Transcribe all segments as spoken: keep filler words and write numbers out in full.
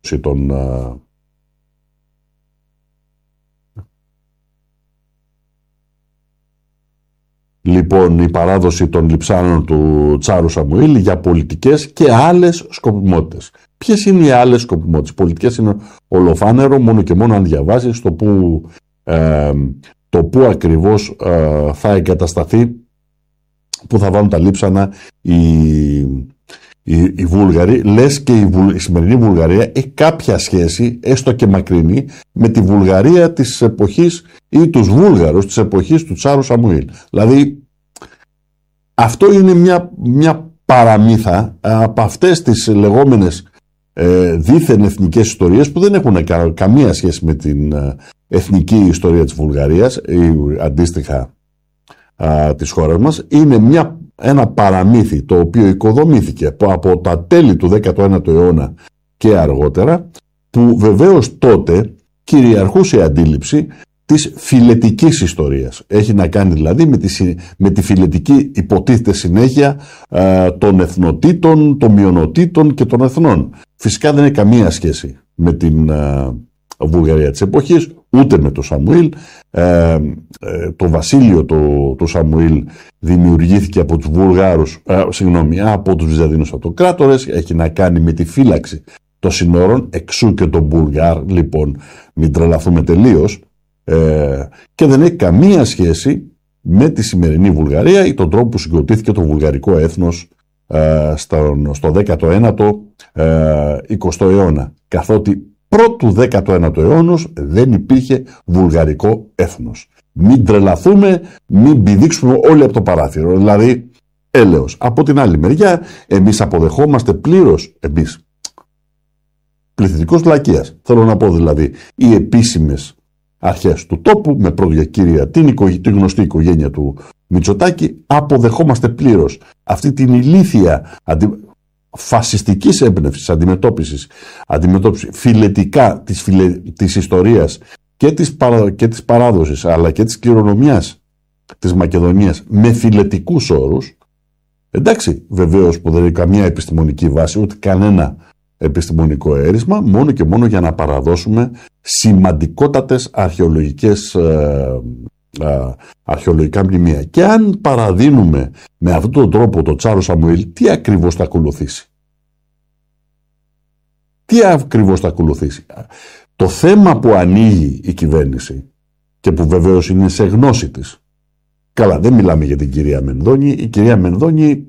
των λοιπόν η παράδοση των λειψάνων του Τσάρου Σαμουήλ για πολιτικές και άλλες σκοπιμότητες. Ποιες είναι οι άλλες σκοπιμότητες? Πολιτικές είναι ολοφάνερο, μόνο και μόνο αν διαβάσεις το που, ε, το που ακριβώς ε, θα εγκατασταθεί, που θα βάλουν τα λείψανα οι, οι, οι Βούλγαροι. Λες και η, Βουλ, η σημερινή Βουλγαρία έχει κάποια σχέση, έστω και μακρινή, με τη Βουλγαρία της εποχής ή τους Βούλγαρους της εποχής του Τσάρου Σαμουήλ. Δηλαδή αυτό είναι μια, μια παραμύθα από αυτές τις λεγόμενες ε, δίθεν εθνικές ιστορίες που δεν έχουν κα, καμία σχέση με την ε, εθνική ιστορία της Βουλγαρίας ή αντίστοιχα ε, της χώρας μας. Είναι μια, ένα παραμύθι το οποίο οικοδομήθηκε από, από τα τέλη του δέκατου ένατου αιώνα και αργότερα, που βεβαίως τότε κυριαρχούσε η αντίληψη της φιλετικής ιστορίας. Έχει να κάνει δηλαδή με τη, με τη φιλετική υποτίθεται συνέχεια ε, των εθνοτήτων, των μειονοτήτων και των εθνών. Φυσικά δεν έχει καμία σχέση με την ε, Βουλγαρία της εποχής, ούτε με το Σαμουήλ. Ε, ε, το βασίλειο του, του Σαμουήλ δημιουργήθηκε από τους Βουλγάρους, ε, συγγνώμη, από τους Βυζαντινούς αυτοκράτορες. Έχει να κάνει με τη φύλαξη των συνόρων, εξού και τον Μπουλγάρ, λοιπόν, μην τρελαθούμε τελείως. Ε, και δεν έχει καμία σχέση με τη σημερινή Βουλγαρία ή τον τρόπο που συγκροτήθηκε το βουλγαρικό έθνος ε, στο, στο δέκατο ένατο ε, εικοστό αιώνα, καθότι πρώτου δέκατου ένατου αιώνος δεν υπήρχε βουλγαρικό έθνος. Μην τρελαθούμε, μην πηδήξουμε όλοι από το παράθυρο, δηλαδή έλεος. Από την άλλη μεριά εμείς αποδεχόμαστε πλήρως, εμείς πληθυντικός λακίας, θέλω να πω δηλαδή οι επίσημες αρχές του τόπου, με πρωτοκύρια την, την γνωστή οικογένεια του Μητσοτάκη, αποδεχόμαστε πλήρως αυτή την ηλίθια αντι... φασιστικής έμπνευσης αντιμετώπισης, αντιμετώπιση φιλετικά της, φιλε... της ιστορίας και της, παρα... και της παράδοσης, αλλά και της κληρονομιάς της Μακεδονίας με φιλετικούς όρους. Εντάξει, βεβαίως που δεν έχει καμία επιστημονική βάση, ούτε κανένα επιστημονικό έρισμα, μόνο και μόνο για να παραδώσουμε σημαντικότατες αρχαιολογικές, ε, ε, αρχαιολογικά μνημεία. Και αν παραδίνουμε με αυτόν τον τρόπο το Τσάρο Σαμουήλ, τι ακριβώς θα ακολουθήσει? Τι ακριβώς θα ακολουθήσει? Το θέμα που ανοίγει η κυβέρνηση και που βεβαίως είναι σε γνώση της. Καλά, δεν μιλάμε για την κυρία Μενδώνη. Η κυρία Μενδώνη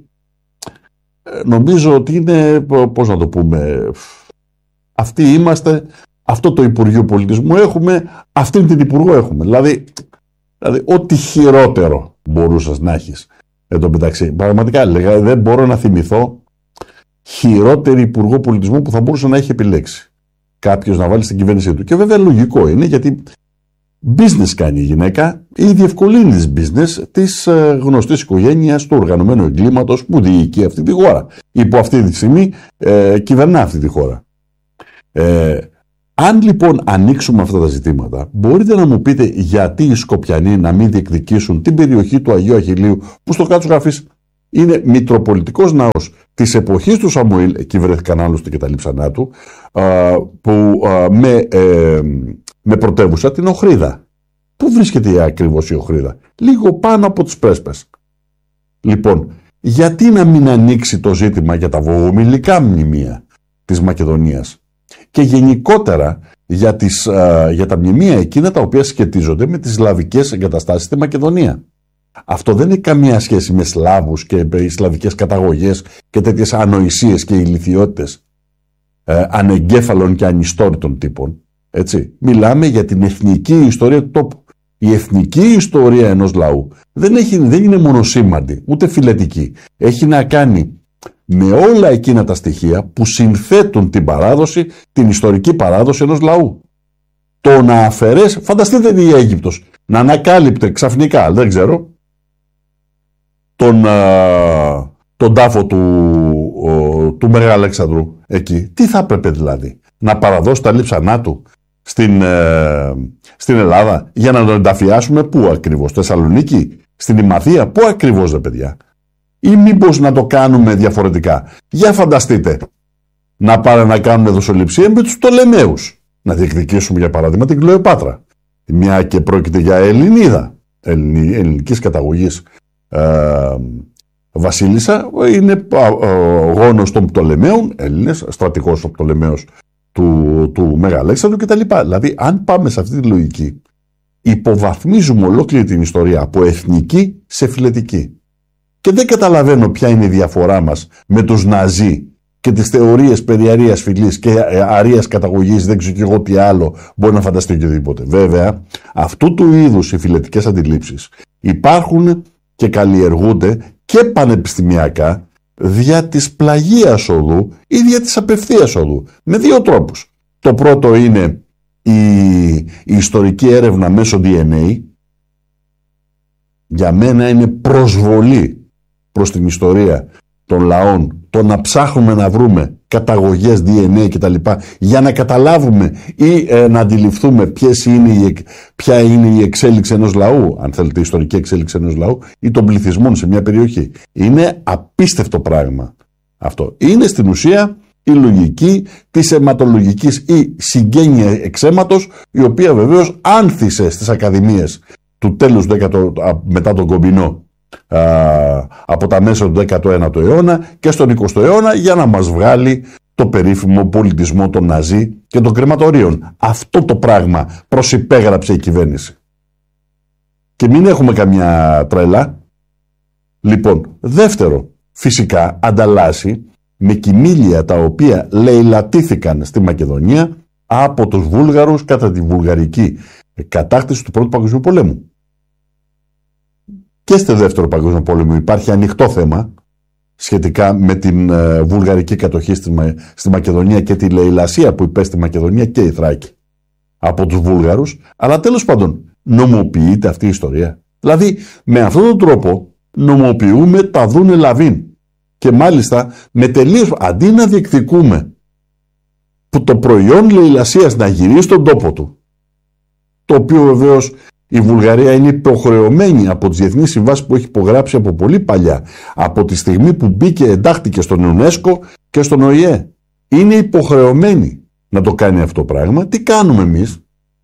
νομίζω ότι είναι, πώς να το πούμε, αυτοί είμαστε, αυτό το Υπουργείο Πολιτισμού έχουμε, αυτήν την Υπουργό έχουμε. Δηλαδή, δηλαδή ό,τι χειρότερο μπορούσες να έχεις. Εν τω μεταξύ, πραγματικά έλεγα, δεν μπορώ να θυμηθώ χειρότερη Υπουργό Πολιτισμού που θα μπορούσε να έχει επιλέξει κάποιος να βάλει στην κυβέρνησή του. Και βέβαια λογικό είναι, γιατί business κάνει η γυναίκα, ή διευκολύνει της business της ε, γνωστής οικογένειας του οργανωμένου εγκλήματος που διοικεί αυτή τη χώρα ή που αυτή τη στιγμή ε, κυβερνά αυτή τη χώρα. Ε, αν λοιπόν ανοίξουμε αυτά τα ζητήματα, μπορείτε να μου πείτε γιατί οι Σκοπιανοί να μην διεκδικήσουν την περιοχή του Αγίου Αχιλλείου, που στο κάτω γραφής είναι μητροπολιτικός ναός της εποχής του Σαμουήλ, εκεί βρέθηκαν άλλωστε και τα λείψανά του, ε, που ε, με... Ε, με πρωτεύουσα την Οχρίδα. Πού βρίσκεται ακριβώς η Οχρίδα? Λίγο πάνω από τις Πρέσπες. Λοιπόν, γιατί να μην ανοίξει το ζήτημα για τα βογομιλικά μνημεία της Μακεδονίας και γενικότερα για, τις, α, για τα μνημεία εκείνα τα οποία σχετίζονται με τις σλαβικές εγκαταστάσεις στη Μακεδονία. Αυτό δεν έχει καμία σχέση με Σλάβους και με σλαβικές καταγωγές και τέτοιες ανοησίες και ηλιθιότητες ε, ανεγκέφαλων και ανιστόρητων τύπων. Έτσι. Μιλάμε για την εθνική ιστορία του τόπου. Η εθνική ιστορία ενός λαού δεν, έχει, δεν είναι μονοσήμαντη, ούτε φιλετική. Έχει να κάνει με όλα εκείνα τα στοιχεία που συνθέτουν την παράδοση, την ιστορική παράδοση ενός λαού. Το να αφαιρέσει, φανταστείτε η Αίγυπτος να ανακάλυπτε ξαφνικά, δεν ξέρω, τον, α, τον τάφο του, ο, του Μεγάλου Αλέξανδρου εκεί. Τι θα έπρεπε δηλαδή? Να παραδώσει τα λείψανά του στην, ε, στην Ελλάδα για να τον ενταφιάσουμε πού ακριβώς? Στη Θεσσαλονίκη, στην Ημαθία, πού ακριβώς ρε παιδιά? Ή μήπως να το κάνουμε διαφορετικά? Για φανταστείτε, να πάνε να κάνουν δοσοληψία με τους Πτολεμαίους. Να διεκδικήσουμε για παράδειγμα την Κλεοπάτρα. Μια και πρόκειται για Ελληνίδα, ελληνικής καταγωγής ε, βασίλισσα, είναι γόνος των Πτολεμαίων, Έλληνες, στρατηγός των Πτολεμαίους του, του Μέγα Αλέξανδρου κτλ. Δηλαδή, αν πάμε σε αυτή τη λογική, υποβαθμίζουμε ολόκληρη την ιστορία από εθνική σε φυλετική. Και δεν καταλαβαίνω ποια είναι η διαφορά μας με τους Ναζί και τις θεωρίες περί αρίας φυλής και αρίας καταγωγής, δεν ξέρω και εγώ τι άλλο μπορεί να φανταστεί οτιδήποτε. Βέβαια, αυτού του είδους οι φυλετικές αντιλήψεις υπάρχουν και καλλιεργούνται και πανεπιστημιακά δια της πλαγίας οδού ή δια της απευθείας οδού. Με δύο τρόπους. Το πρώτο είναι η, η ιστορική έρευνα μέσω ντι εν έι. Για μένα είναι προσβολή προς την ιστορία των λαών το να ψάχνουμε να βρούμε καταγωγές ντι εν έι κτλ. Για να καταλάβουμε ή ε, να αντιληφθούμε ποιες είναι η, ποια είναι η εξέλιξη ενός λαού, αν θέλετε η ιστορική εξέλιξη ενός λαού ή των πληθυσμών σε μια περιοχή. Είναι απίστευτο πράγμα αυτό. Είναι στην ουσία η λογική της αιματολογικής ή συγγένεια εξαίματος, η οποία βεβαίως άνθησε στις ακαδημίες του τέλους του μετά τον Κομπινό Α, από τα μέσα του δέκατου ένατου αιώνα και στον εικοστό αιώνα, για να μας βγάλει το περίφημο πολιτισμό των Ναζί και των κρεματορίων. Αυτό το πράγμα προσυπέγραψε η κυβέρνηση. Και μην έχουμε καμιά τρέλα. Λοιπόν, δεύτερο, φυσικά ανταλλάσσει με κοιμήλια τα οποία λαιλατήθηκαν στη Μακεδονία από τους Βούλγαρους κατά τη βουλγαρική κατάκτηση του Πρώτου Παγκοσμίου Πολέμου. Και στο Δεύτερο Παγκόσμιο Πόλεμο υπάρχει ανοιχτό θέμα σχετικά με την ε, βουλγαρική κατοχή στη, στη Μακεδονία και τη λαιλασία που υπέστη η Μακεδονία και η Θράκη από τους Βούλγαρους, αλλά τέλος πάντων νομοποιείται αυτή η ιστορία. Δηλαδή με αυτόν τον τρόπο νομοποιούμε τα δούνε λαβίν και μάλιστα με τελείως, αντί να διεκδικούμε που το προϊόν λαιλασίας να γυρίσει στον τόπο του, το οποίο βεβαίως η Βουλγαρία είναι υποχρεωμένη από τις διεθνείς συμβάσεις που έχει υπογράψει από πολύ παλιά, από τη στιγμή που μπήκε, εντάχθηκε στον UNESCO και στον Ο Ε Ε. Είναι υποχρεωμένη να το κάνει αυτό το πράγμα. Τι κάνουμε εμείς?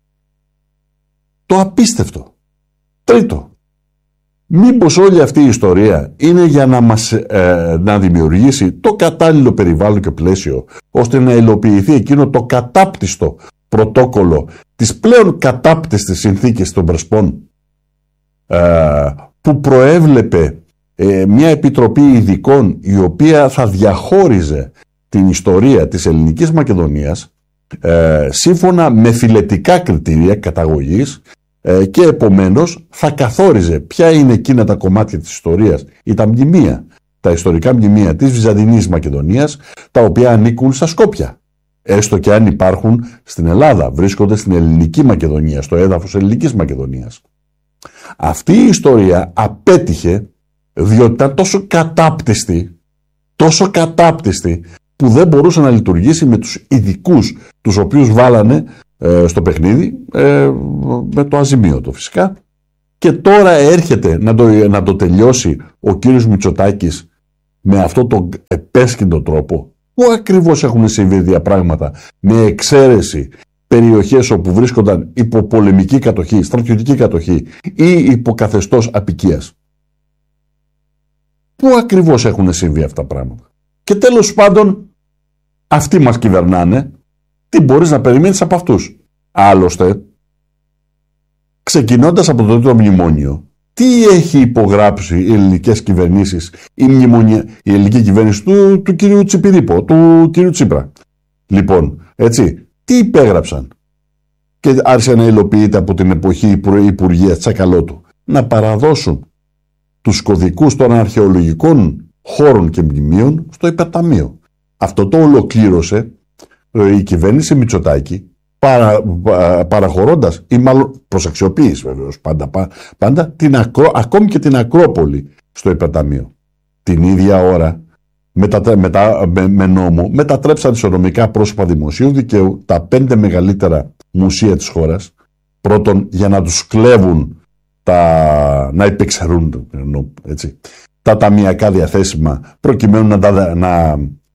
Το απίστευτο. Τρίτο, μήπως όλη αυτή η ιστορία είναι για να μας ε, να δημιουργήσει το κατάλληλο περιβάλλον και πλαίσιο, ώστε να υλοποιηθεί εκείνο το κατάπτυστο πρωτόκολλο της πλέον κατάπτυστης συνθήκης των Πρεσπών, ε, που προέβλεπε ε, μια επιτροπή ειδικών η οποία θα διαχώριζε την ιστορία της ελληνικής Μακεδονίας ε, σύμφωνα με φυλετικά κριτήρια καταγωγής ε, και επομένως θα καθόριζε ποια είναι εκείνα τα κομμάτια της ιστορίας ή τα μνημεία, τα ιστορικά μνημεία της Βυζαντινής Μακεδονίας, τα οποία ανήκουν στα Σκόπια. Έστω και αν υπάρχουν στην Ελλάδα, βρίσκονται στην ελληνική Μακεδονία, στο έδαφος ελληνικής Μακεδονίας. Αυτή η ιστορία απέτυχε διότι ήταν τόσο κατάπτυστη, τόσο κατάπτυστη που δεν μπορούσε να λειτουργήσει με τους ειδικούς τους οποίους βάλανε ε, στο παιχνίδι, ε, με το αζημίωτο φυσικά. Και τώρα έρχεται να το, να το τελειώσει ο κύριος Μητσοτάκης με αυτό τον επέσχυντο τρόπο. Πού ακριβώς έχουν συμβεί δύο πράγματα, με εξαίρεση περιοχές όπου βρίσκονταν υπό πολεμική κατοχή, στρατιωτική κατοχή ή υπό καθεστώς απικίας. Πού ακριβώς έχουν συμβεί αυτά τα πράγματα? Και τέλος πάντων, αυτοί μας κυβερνάνε. Τι μπορείς να περιμένεις από αυτούς? Άλλωστε, ξεκινώντας από το τρίτο μνημόνιο, τι έχει υπογράψει οι ελληνικές κυβερνήσεις, η, μνημονια, η ελληνική κυβέρνηση του, του κυρίου Τσιπηρίπο, του κυρίου Τσίπρα. Λοιπόν, έτσι, τι υπέγραψαν? Και άρχισε να υλοποιείται από την εποχή Υπουργείας Τσακαλώτου. Να παραδώσουν τους κωδικούς των αρχαιολογικών χώρων και μνημείων στο υπερταμείο. Αυτό το ολοκλήρωσε η κυβέρνηση Μητσοτάκη, παρα, παραχωρώντας ή μάλλον προς αξιοποίηση βεβαίως πάντα, πάντα την ακρό, ακόμη και την Ακρόπολη στο υπερταμείο. Την ίδια ώρα μετα, μετα, με, με νόμο μετατρέψαν σε νομικά πρόσωπα δημοσίου δικαίου τα πέντε μεγαλύτερα μουσεία της χώρας, πρώτον για να τους κλέβουν τα, να υπεξαιρούν έτσι, τα ταμιακά διαθέσιμα προκειμένου να, τα, να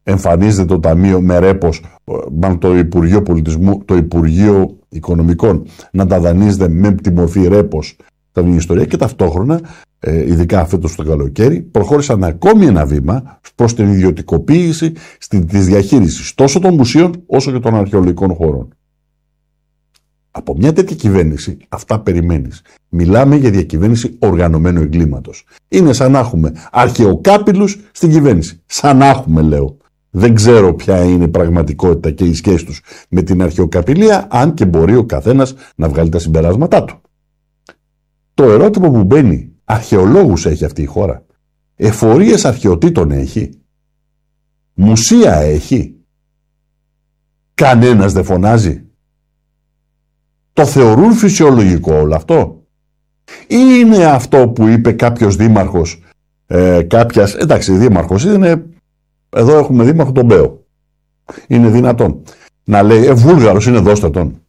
εμφανίζεται το Ταμείο με ρέπος, το Υπουργείο Πολιτισμού, το Υπουργείο Οικονομικών να τα δανείζεται με τη μορφή ρέπος τα ιστορία, και ταυτόχρονα, ειδικά φέτος το καλοκαίρι, προχώρησαν ακόμη ένα βήμα προς την ιδιωτικοποίηση της διαχείρισης τόσο των μουσείων όσο και των αρχαιολογικών χώρων. Από μια τέτοια κυβέρνηση αυτά περιμένεις. Μιλάμε για διακυβέρνηση οργανωμένου εγκλήματος. Είναι σαν να έχουμε αρχαιοκάπηλους στην κυβέρνηση. Σαν να έχουμε, λέω. Δεν ξέρω ποια είναι η πραγματικότητα και η σχέση τους με την αρχαιοκαπηλεία, αν και μπορεί ο καθένας να βγάλει τα συμπεράσματά του. Το ερώτημα που μπαίνει, αρχαιολόγους έχει αυτή η χώρα? Εφορίες αρχαιοτήτων έχει? Μουσεία έχει? Κανένας δεν φωνάζει? Το θεωρούν φυσιολογικό όλο αυτό? Ή είναι αυτό που είπε κάποιος δήμαρχος ε, κάποιας, εντάξει, δήμαρχος είναι, εδώ έχουμε δήμαρχο τον Μπέο, είναι δυνατόν να λέει ε, Βούλγαρος είναι, δώστε τον?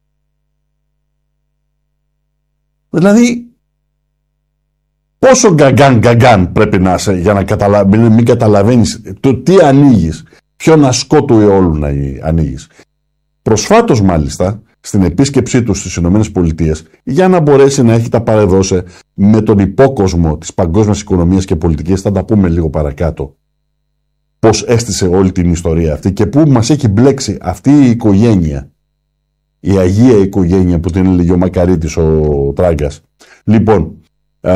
Δηλαδή πόσο γκαγκάν γκαγκάν πρέπει να είσαι για να καταλα... μην καταλαβαίνεις το τι ανοίγεις, ποιον ασκό του αιώλου να ανοίγεις. Προσφάτως μάλιστα, στην επίσκεψή του στις Ηνωμένες Πολιτείες, για να μπορέσει να έχει τα παρεδώσει με τον υπόκοσμο της παγκόσμιας οικονομίας και πολιτικής, θα τα πούμε λίγο παρακάτω, πώς έστησε όλη την ιστορία αυτή και πού μας έχει μπλέξει αυτή η οικογένεια, η Αγία οικογένεια που την έλεγε ο Μακαρίτης ο Τράγκας. Λοιπόν, α,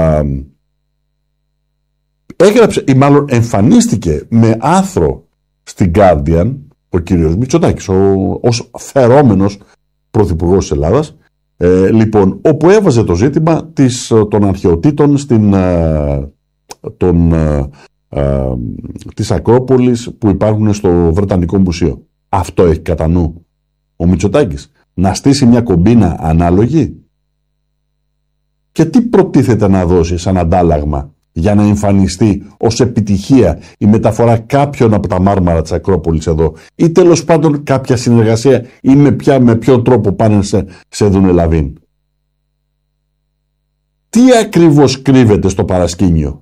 έγραψε ή μάλλον εμφανίστηκε με άρθρο στην Guardian ο κύριος Μητσοτάκης, ο, ως φερόμενος πρωθυπουργός της Ελλάδας, ε, λοιπόν, όπου έβαζε το ζήτημα της, των αρχαιοτήτων στην, α, των, α, α, της Ακρόπολης που υπάρχουν στο Βρετανικό Μουσείο. Αυτό έχει κατά νου ο Μητσοτάκης? Να στήσει μια κομπίνα ανάλογη? Και τι προτίθεται να δώσει σαν αντάλλαγμα για να εμφανιστεί ως επιτυχία η μεταφορά κάποιων από τα μάρμαρα της Ακρόπολης εδώ, ή τέλος πάντων κάποια συνεργασία, ή με, ποια, με ποιο τρόπο πάνε σε, σε Δουνελαβίν? Τι ακριβώς κρύβεται στο παρασκήνιο?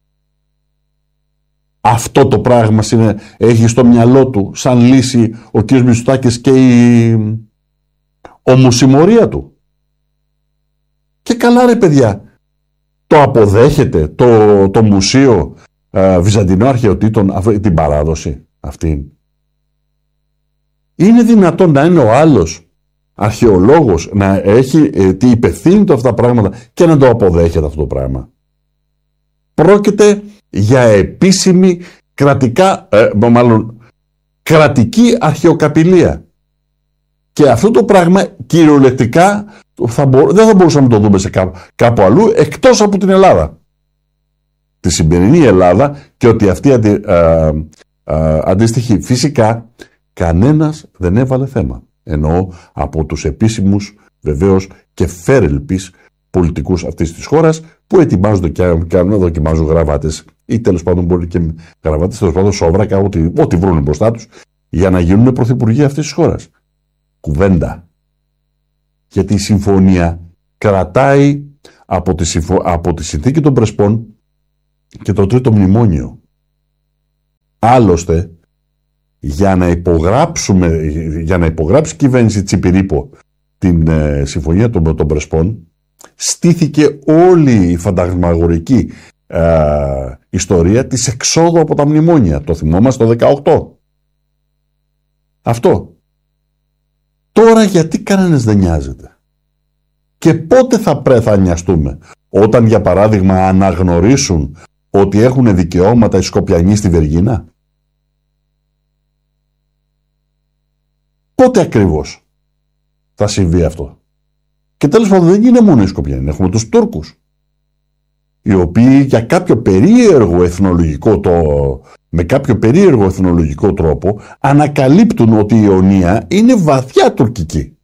Αυτό το πράγμα είναι, έχει στο μυαλό του σαν λύση ο κ. Μητσοτάκης και η ομοσημωρία του? Και καλά ρε παιδιά, το αποδέχεται το, το Μουσείο ε, Βυζαντινών Αρχαιοτήτων αυτή, την παράδοση αυτή? Είναι δυνατόν να είναι ο άλλος αρχαιολόγος να έχει ε, τι υπευθύνει το αυτά τα πράγματα και να το αποδέχεται αυτό το πράγμα? Πρόκειται για επίσημη κρατικά, ε, μάλλον κρατική αρχαιοκαπηλεία. Και αυτό το πράγμα κυριολεκτικά θα μπο... δεν θα μπορούσαμε να το δούμε σε κάπου, κάπου αλλού εκτός από την Ελλάδα. Τη σημερινή Ελλάδα, και ότι αυτή αντι... α, α, αντίστοιχη. Φυσικά κανένας δεν έβαλε θέμα. Εννοώ από τους επίσημους βεβαίως και φέρελπις πολιτικούς αυτής της χώρας που ετοιμάζονται και κάνουν, δοκιμάζουν γραβάτες ή τέλος πάντων μπορεί και γραβάτες, τέλος πάντων σόβρακα, ό,τι, ό,τι βρουν μπροστά τους για να γίνουν πρωθυπουργοί αυτής της χώρας. Κουβέντα. Γιατί η συμφωνία κρατάει από τη, συμφω... από τη συνθήκη των Πρεσπών και το τρίτο μνημόνιο. Άλλωστε, για να υπογράψουμε, για να υπογράψει η κυβέρνηση Τσιπηρίπο την ε, συμφωνία των, των Πρεσπών, στήθηκε όλη η φαντασμαγορική ε, ιστορία της εξόδου από τα μνημόνια. Το θυμόμαστε το δεκαοκτώ. Αυτό. Τώρα γιατί κανένας δεν νοιάζεται? Και πότε θα πρέπει να νοιαστούμε? Όταν για παράδειγμα αναγνωρίσουν ότι έχουν δικαιώματα οι Σκοπιανοί στη Βεργίνα? Πότε ακριβώς θα συμβεί αυτό? Και τέλος πάντων δεν είναι μόνο οι Σκοπιανοί, έχουμε τους Τούρκους, οι οποίοι για κάποιο περίεργο εθνολογικό το, με κάποιο περίεργο εθνολογικό τρόπο ανακαλύπτουν ότι η Ιωνία είναι βαθιά τουρκική.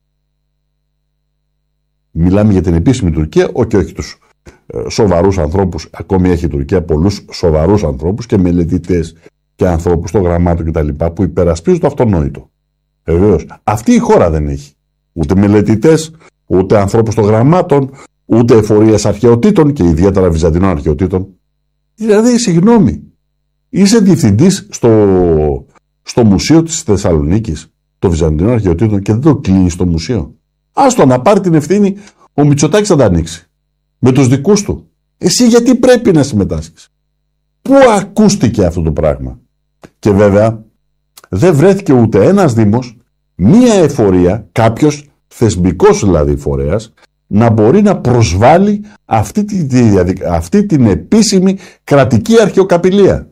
Μιλάμε για την επίσημη Τουρκία, όχι, όχι τους ε, σοβαρούς ανθρώπους, ακόμη έχει η Τουρκία πολλούς σοβαρούς ανθρώπους και μελετητές και ανθρώπους στο γραμμάτο κτλ. Που υπερασπίζουν το αυτονόητο. Βεβαίως, αυτή η χώρα δεν έχει ούτε μελετητές, ούτε ανθρώπους των γραμμάτων, ούτε εφορίες αρχαιοτήτων και ιδιαίτερα βυζαντινών αρχαιοτήτων. Δηλαδή, συγγνώμη, Είσαι διευθυντής στο, στο μουσείο της Θεσσαλονίκης, το Βυζαντινό Αρχαιοτήτων, και δεν το κλείνεις το μουσείο. Άστο να πάρει την ευθύνη, ο Μητσοτάκης θα τα ανοίξει. Με τους δικούς του. Εσύ γιατί πρέπει να συμμετάσχεις? Πού ακούστηκε αυτό το πράγμα? Και βέβαια δεν βρέθηκε ούτε ένας δήμος, μία εφορία, κάποιος θεσμικός δηλαδή φορέας, να μπορεί να προσβάλλει αυτή, τη, τη, αυτή την επίσημη κρατική αρχαιοκαπηλεία.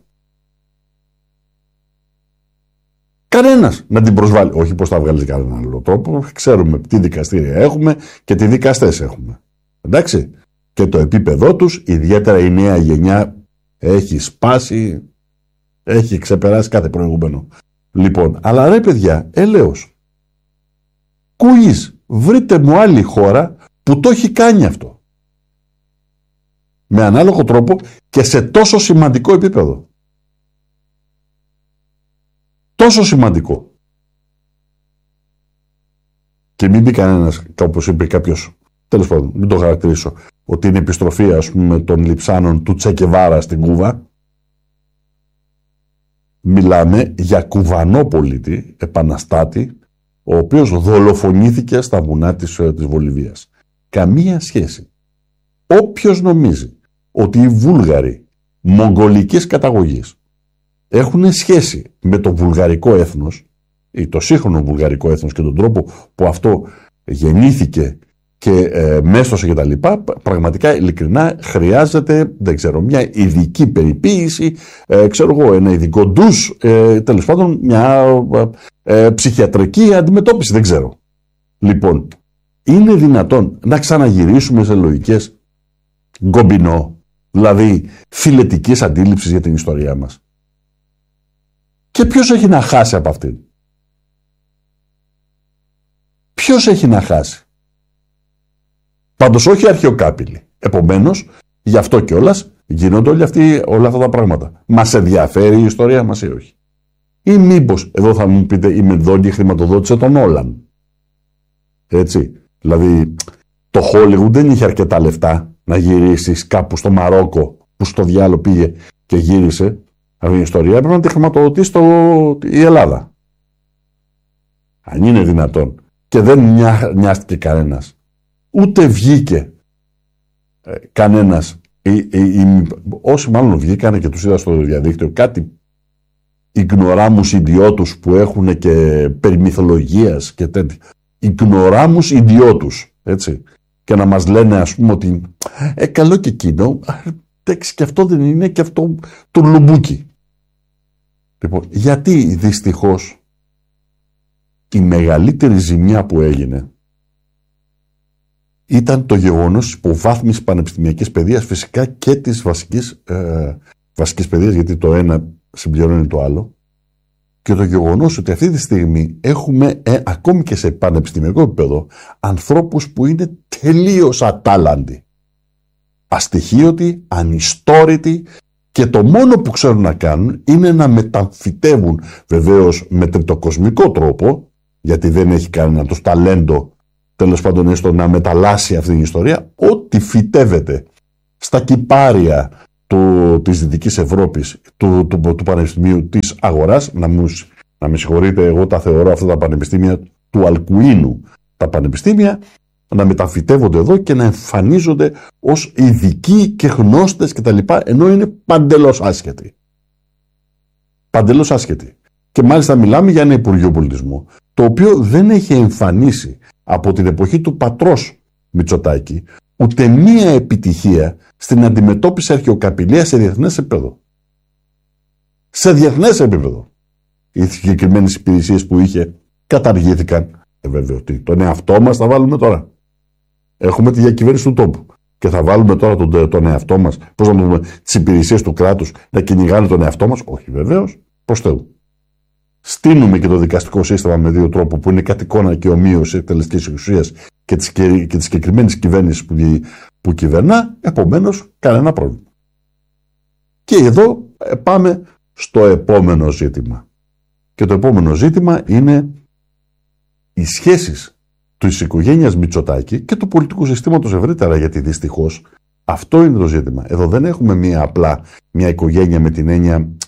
Κανένας να την προσβάλλει. Όχι πως θα βγάλει κανέναν άλλο τρόπο. Ξέρουμε τι δικαστήρια έχουμε και τι δικαστές έχουμε. Εντάξει. Και το επίπεδό τους, ιδιαίτερα η νέα γενιά, έχει σπάσει, έχει ξεπεράσει κάθε προηγούμενο. Λοιπόν, αλλά ρε παιδιά, έλεος. Κουίς, βρείτε μου άλλη χώρα που το έχει κάνει αυτό. Με ανάλογο τρόπο και σε τόσο σημαντικό επίπεδο. Τόσο σημαντικό. Και μην πει κανένας, όπως είπε κάποιος, τέλος πάντων, μην το χαρακτηρίσω, ότι είναι επιστροφή, ας πούμε, των λειψάνων του Τσεκεβάρα στην Κούβα. Μιλάμε για κουβανό πολίτη, επαναστάτη, ο οποίος δολοφονήθηκε στα βουνά της, της Βολιβίας. Καμία σχέση. Όποιος νομίζει ότι οι Βούλγαροι μογγολικής καταγωγής έχουν σχέση με το βουλγαρικό έθνος ή το σύγχρονο βουλγαρικό έθνος και τον τρόπο που αυτό γεννήθηκε και ε, μέστοσε και τα λοιπά, πραγματικά ειλικρινά χρειάζεται, δεν ξέρω, μια ειδική περιποίηση, ε, ξέρω εγώ, ένα ειδικό ντους, ε, τέλος πάντων μια ε, ψυχιατρική αντιμετώπιση, δεν ξέρω. Λοιπόν, είναι δυνατόν να ξαναγυρίσουμε σε λογικές γκομπινό, δηλαδή φιλετικής αντίληψης για την ιστορία μας? Και ποιος έχει να χάσει από αυτήν? Ποιος έχει να χάσει? Πάντως όχι αρχαιοκάπηλοι. Επομένως, γι' αυτό κιόλας γίνονται όλοι αυτοί, όλα αυτά τα πράγματα. Μας ενδιαφέρει η ιστορία μας ή όχι? Ή μήπως, εδώ θα μου πείτε, η Μενδώνη χρηματοδότησε τον Όλαν. Έτσι. Δηλαδή, το Hollywood δεν είχε αρκετά λεφτά να γυρίσεις κάπου στο Μαρόκο, που στο διάλογο πήγε και γύρισε. Αυτή η ιστορία έπρεπε να τη χρηματοδοτήσει το... η Ελλάδα. Αν είναι δυνατόν. Και δεν νοιάστηκε κανένας. Ούτε βγήκε ε, κανένας. Ε, ε, ε, όσοι μάλλον βγήκανε και τους είδα στο διαδίκτυο, κάτι ignoramus ιδιώτους που έχουν και περί μυθολογίας και τέτοια. Ignoramus ιδιώτους, έτσι. Και να μας λένε, ας πούμε, ότι ε, καλό και εκείνο, εντάξει, και αυτό δεν είναι, και αυτό το λουμπούκι. Λοιπόν, γιατί δυστυχώς η μεγαλύτερη ζημιά που έγινε ήταν το γεγονός της υποβάθμισης πανεπιστημιακής παιδείας, φυσικά και της βασικής, ε, βασικής παιδείας, γιατί το ένα συμπληρώνει το άλλο, και το γεγονός ότι αυτή τη στιγμή έχουμε ε, ακόμη και σε πανεπιστημιακό επίπεδο ανθρώπους που είναι τελείως ατάλλαντοι, αστοιχείωτοι, ανιστόρητοι, και το μόνο που ξέρουν να κάνουν είναι να μεταμφυτεύουν, βεβαίως με τριτοκοσμικό τρόπο, γιατί δεν έχει κανένα το ταλέντο, τέλος πάντων, έστω να μεταλλάσει αυτή την ιστορία, ό,τι φυτεύεται στα κυπάρια του, της Δυτικής Ευρώπης, του, του, του Πανεπιστημίου της Αγοράς. Να, μου, να με συγχωρείτε, εγώ τα θεωρώ αυτά τα πανεπιστήμια του Αλκουίνου, τα πανεπιστήμια, να μεταφυτεύονται εδώ και να εμφανίζονται ως ειδικοί και γνώστες κτλ. Ενώ είναι παντελώς άσχετοι. Παντελώς άσχετοι. Και μάλιστα μιλάμε για ένα Υπουργείο Πολιτισμού, το οποίο δεν έχει εμφανίσει από την εποχή του πατρός Μητσοτάκη ούτε μία επιτυχία στην αντιμετώπιση αρχαιοκαπηλείας σε διεθνές επίπεδο. Σε διεθνές επίπεδο. Οι συγκεκριμένες υπηρεσίες που είχε καταργήθηκαν. Ε, βέβαια, ότι τον εαυτό μας θα βάλουμε τώρα. Έχουμε τη διακυβέρνηση του τόπου. Και θα βάλουμε τώρα τον, τον εαυτό μας, πώς να πούμε, τις υπηρεσίες του κράτους να κυνηγάνε τον εαυτό μας? Όχι, βεβαίως, προς Θεού. Στείνουμε και το δικαστικό σύστημα με δύο τρόπους, που είναι κατ' εικόνα και ομοίωση εκτελεστικής εξουσίας και της, και της συγκεκριμένης κυβέρνησης που, που κυβερνά, επομένως κανένα πρόβλημα. Και εδώ πάμε στο επόμενο ζήτημα. Και το επόμενο ζήτημα είναι οι σχέσεις της οικογένειας Μητσοτάκη και του πολιτικού συστήματος ευρύτερα, γιατί δυστυχώς αυτό είναι το ζήτημα. Εδώ δεν έχουμε μία απλά μια οικογένεια με την έννοια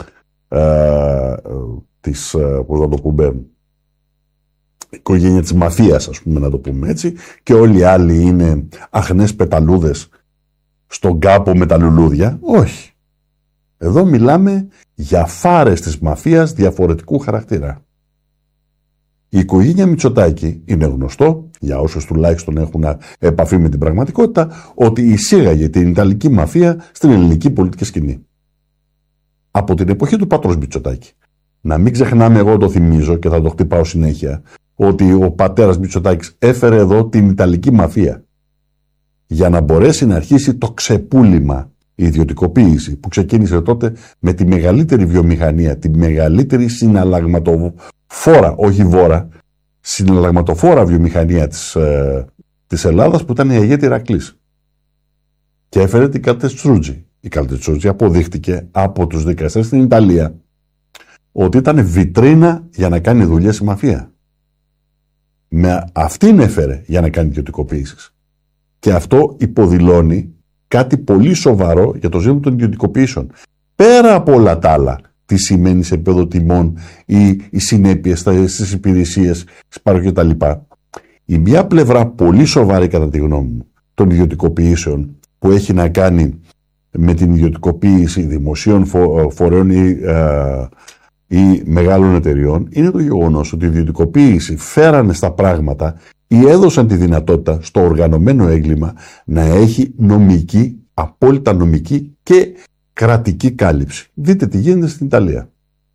ε, της, πώς να το πούμε, οικογένεια της μαφίας, ας πούμε, να το πούμε έτσι, και όλοι οι άλλοι είναι αχνές πεταλούδες στον κάπο με τα λουλούδια. Όχι. Εδώ μιλάμε για φάρες της μαφίας διαφορετικού χαρακτήρα. Η οικογένεια Μητσοτάκη είναι γνωστό, για όσους τουλάχιστον έχουν επαφή με την πραγματικότητα, ότι εισήγαγε την Ιταλική μαφία στην ελληνική πολιτική σκηνή. Από την εποχή του πατρός Μητσοτάκη. Να μην ξεχνάμε, εγώ το θυμίζω και θα το χτυπάω συνέχεια, ότι ο πατέρας Μητσοτάκης έφερε εδώ την Ιταλική μαφία για να μπορέσει να αρχίσει το ξεπούλημα, η ιδιωτικοποίηση που ξεκίνησε τότε με τη μεγαλύτερη βιομηχανία, τη μεγαλύτερη συναλλαγματοφόρα, όχι βόρα, συναλλαγματοφόρα βιομηχανία της, ε, της Ελλάδας, που ήταν η Αιγαίας Ηρακλής. Και έφερε την Καλτετσούτζη. Η Καλτετσούτζη αποδείχτηκε από τους δικαστές στην Ιταλία ότι ήταν βιτρίνα για να κάνει δουλειές η μαφία. Με αυτήν έφερε για να κάνει ιδιωτικοποίησεις. Και αυτό υποδηλώνει κάτι πολύ σοβαρό για το ζήτημα των ιδιωτικοποιήσεων. Πέρα από όλα τα άλλα, τι σημαίνει σε επίπεδο τιμών ή οι συνέπειες στις υπηρεσίες, στις παροχές κτλ. Η μία πλευρά πολύ σοβαρή, κατά τη γνώμη μου, των ιδιωτικοποιήσεων, που έχει να κάνει με την ιδιωτικοποίηση δημοσίων φορέων ή, ε, ή μεγάλων εταιριών, είναι το γεγονός ότι η ιδιωτικοποίηση φέρανε στα πράγματα ή έδωσαν τη δυνατότητα στο οργανωμένο έγκλημα να έχει νομική, απόλυτα νομική και κρατική κάλυψη. Δείτε τι γίνεται στην Ιταλία.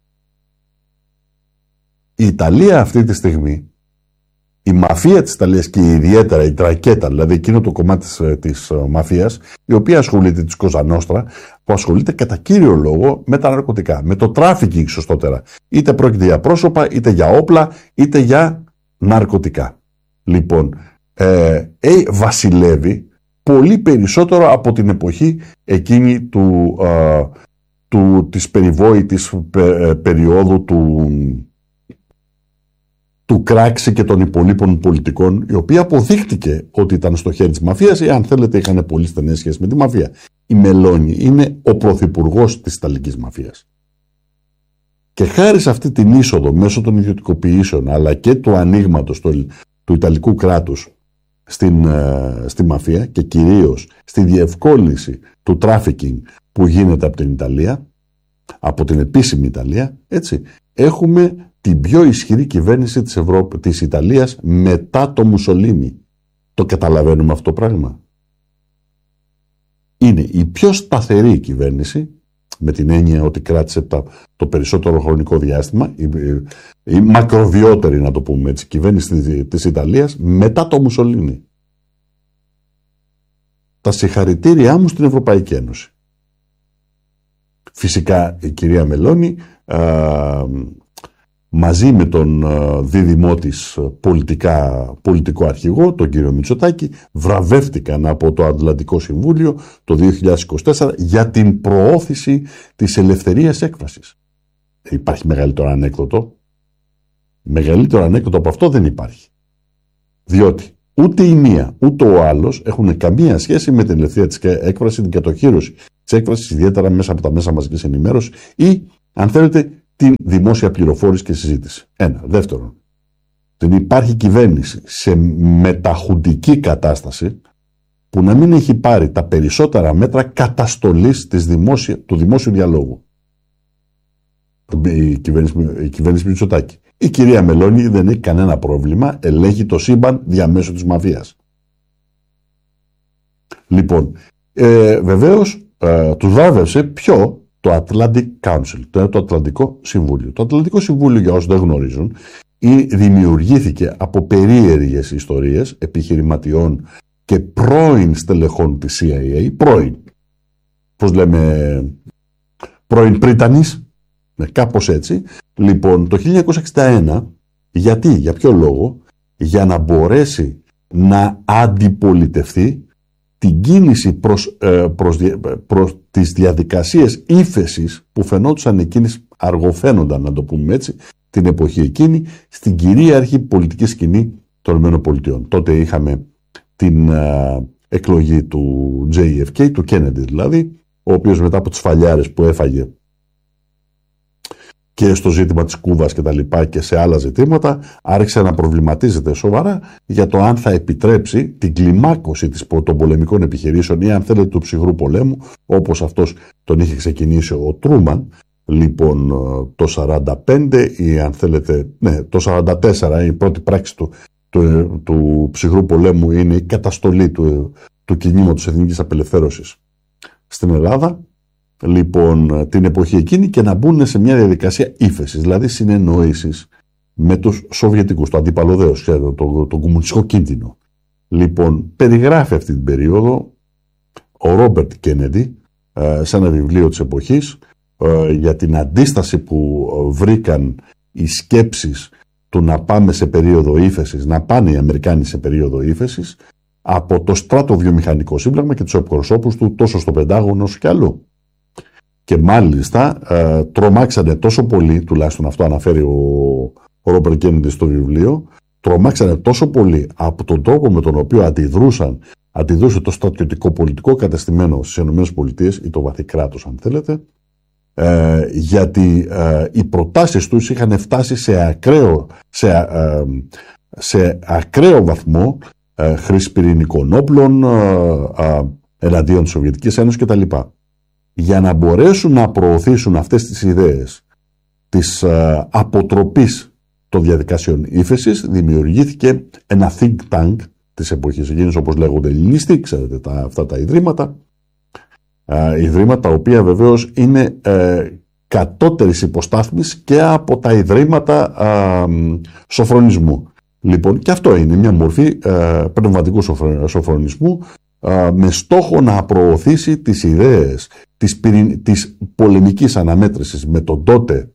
Η Ιταλία αυτή τη στιγμή, η μαφία της Ιταλίας και ιδιαίτερα η τρακέτα, δηλαδή εκείνο το κομμάτι της, της μαφίας, η οποία ασχολείται, της Κοζανόστρα, που ασχολείται κατά κύριο λόγο με τα ναρκωτικά, με το τράφικινγκ σωστότερα. Είτε πρόκειται για πρόσωπα, είτε για όπλα, είτε για ναρκωτικά. Λοιπόν, ε, ε, βασιλεύει πολύ περισσότερο από την εποχή εκείνη του, ε, του, της περιβόητης ε, περίοδου του, του Κράξη και των υπολείπων πολιτικών, η οποία αποδείχτηκε ότι ήταν στο χέρι της μαφίας ή, αν θέλετε, είχαν πολύ στενές σχέσεις με τη μαφία. Η Μελώνη είναι ο πρωθυπουργός της Ιταλικής μαφίας. Και χάρη σε αυτή την είσοδο μέσω των ιδιωτικοποιήσεων, αλλά και του ανοίγματος του, του Ιταλικού κράτους στην, ε, στη μαφία και κυρίως στη διευκόλυνση του τράφικινγκ που γίνεται από την Ιταλία, από την επίσημη Ιταλία, έτσι, έχουμε την πιο ισχυρή κυβέρνηση της, Ευρώπη, της Ιταλίας μετά το Μουσολίνι. Το καταλαβαίνουμε αυτό το πράγμα. Είναι η πιο σταθερή κυβέρνηση, με την έννοια ότι κράτησε το, το περισσότερο χρονικό διάστημα, η, η, η μακροβιότερη, να το πούμε έτσι, κυβέρνηση της, της Ιταλίας μετά το Μουσολίνι. Τα συγχαρητήριά μου στην Ευρωπαϊκή Ένωση. Φυσικά η κυρία Μελώνη, α, μαζί με τον δίδυμό της πολιτικά, πολιτικό αρχηγό, τον κύριο Μητσοτάκη, βραβεύτηκαν από το Ατλαντικό Συμβούλιο το δύο χιλιάδες είκοσι τέσσερα για την προώθηση της ελευθερίας έκφρασης. Υπάρχει μεγαλύτερο ανέκδοτο. Μεγαλύτερο ανέκδοτο από αυτό δεν υπάρχει. Διότι ούτε η μία ούτε ο άλλος έχουν καμία σχέση με την ελευθερία της έκφρασης, την κατοχύρωση της έκφρασης, ιδιαίτερα μέσα από τα μέσα μαζικής ενημέρωσης ή, αν θέλετε, την δημόσια πληροφόρηση και συζήτηση. Ένα. Δεύτερον, δεν υπάρχει κυβέρνηση σε μεταχουντική κατάσταση που να μην έχει πάρει τα περισσότερα μέτρα καταστολής της δημόσια, του δημόσιου διαλόγου. Η κυβέρνηση, η κυβέρνηση Μητσοτάκη. Η κυρία Μελώνη δεν έχει κανένα πρόβλημα, ελέγχει το σύμπαν διαμέσου της μαφίας. Λοιπόν, ε, βεβαίως ε, του βράβευσε ποιο? Το Atlantic Council, το, το Ατλαντικό Συμβούλιο. Το Ατλαντικό Συμβούλιο, για όσους δεν γνωρίζουν, δημιουργήθηκε από περίεργες ιστορίες επιχειρηματιών και πρώην στελεχών της σι άι έι, πρώην, πώς λέμε, πρώην πρίτανης, ναι, κάπως έτσι. Λοιπόν, το χίλια εννιακόσια εξήντα ένα, γιατί, για ποιο λόγο? Για να μπορέσει να αντιπολιτευτεί την κίνηση προς, προς, προς τις διαδικασίες ύφεσης που φαινόντουσαν εκείνες, αργοφαίνονταν, να το πούμε έτσι, την εποχή εκείνη, στην κυρίαρχη πολιτική σκηνή των ΗΠΑ. Τότε είχαμε την uh, εκλογή του τζέι εφ κέι, του Κέννεντι δηλαδή, ο οποίος μετά από τις φαλιάρες που έφαγε και στο ζήτημα της Κούβας και τα λοιπά και σε άλλα ζητήματα, άρχισε να προβληματίζεται σοβαρά για το αν θα επιτρέψει την κλιμάκωση των πολεμικών επιχειρήσεων ή αν θέλετε του ψυχρού πολέμου, όπως αυτός τον είχε ξεκινήσει ο Τρούμαν, λοιπόν το σαράντα πέντε ή αν θέλετε, ναι, το σαράντα τέσσερα η πρώτη πράξη του, του, του ψυχρού πολέμου είναι η καταστολή του, του κινήματος εθνικής απελευθέρωσης στην Ελλάδα. Λοιπόν, την εποχή εκείνη και να μπουν σε μια διαδικασία ύφεσης, δηλαδή συνεννόησης με τους Σοβιετικούς, το αντίπαλο δέος, ξέρετε, το, το κομμουνιστικό κίνδυνο. Λοιπόν, περιγράφει αυτή την περίοδο ο Ρόμπερτ Κέννεντι σε ένα βιβλίο της εποχής για την αντίσταση που βρήκαν οι σκέψεις του να πάμε σε περίοδο ύφεσης, να πάνε οι Αμερικάνοι σε περίοδο ύφεσης από το στράτο βιομηχανικό σύμπλεγμα και τους εκπροσώπους του τόσο στο Πεντάγωνο όσο και αλλού. Και μάλιστα ε, τρομάξανε τόσο πολύ, τουλάχιστον αυτό αναφέρει ο, ο Ρόμπερτ Κέννεντι στο βιβλίο, τρομάξανε τόσο πολύ από τον τρόπο με τον οποίο αντιδρούσαν, αντιδρούσε το στρατιωτικό πολιτικό κατεστημένο στις ΗΠΑ ή το βαθύ κράτος αν θέλετε, ε, γιατί ε, οι προτάσεις τους είχαν φτάσει σε ακραίο, σε, ε, σε ακραίο βαθμό ε, χρήση πυρηνικών όπλων ε, ε, εναντίον της Σοβιετικής Ένωσης κτλ. Για να μπορέσουν να προωθήσουν αυτές τις ιδέες της ε, αποτροπής των διαδικασιών ύφεσης, δημιουργήθηκε ένα think tank της εποχής εκείνης, όπως λέγονται ελληνιστοί, ξέρετε, τα, αυτά τα ιδρύματα, ε, ιδρύματα τα οποία βεβαίως είναι ε, κατώτερης υποστάθμης και από τα ιδρύματα ε, σοφρονισμού. Λοιπόν, και αυτό είναι μια μορφή ε, πνευματικού σοφρονισμού, με στόχο να προωθήσει τις ιδέες της, πυρη... της πολεμικής αναμέτρησης με, τον τότε,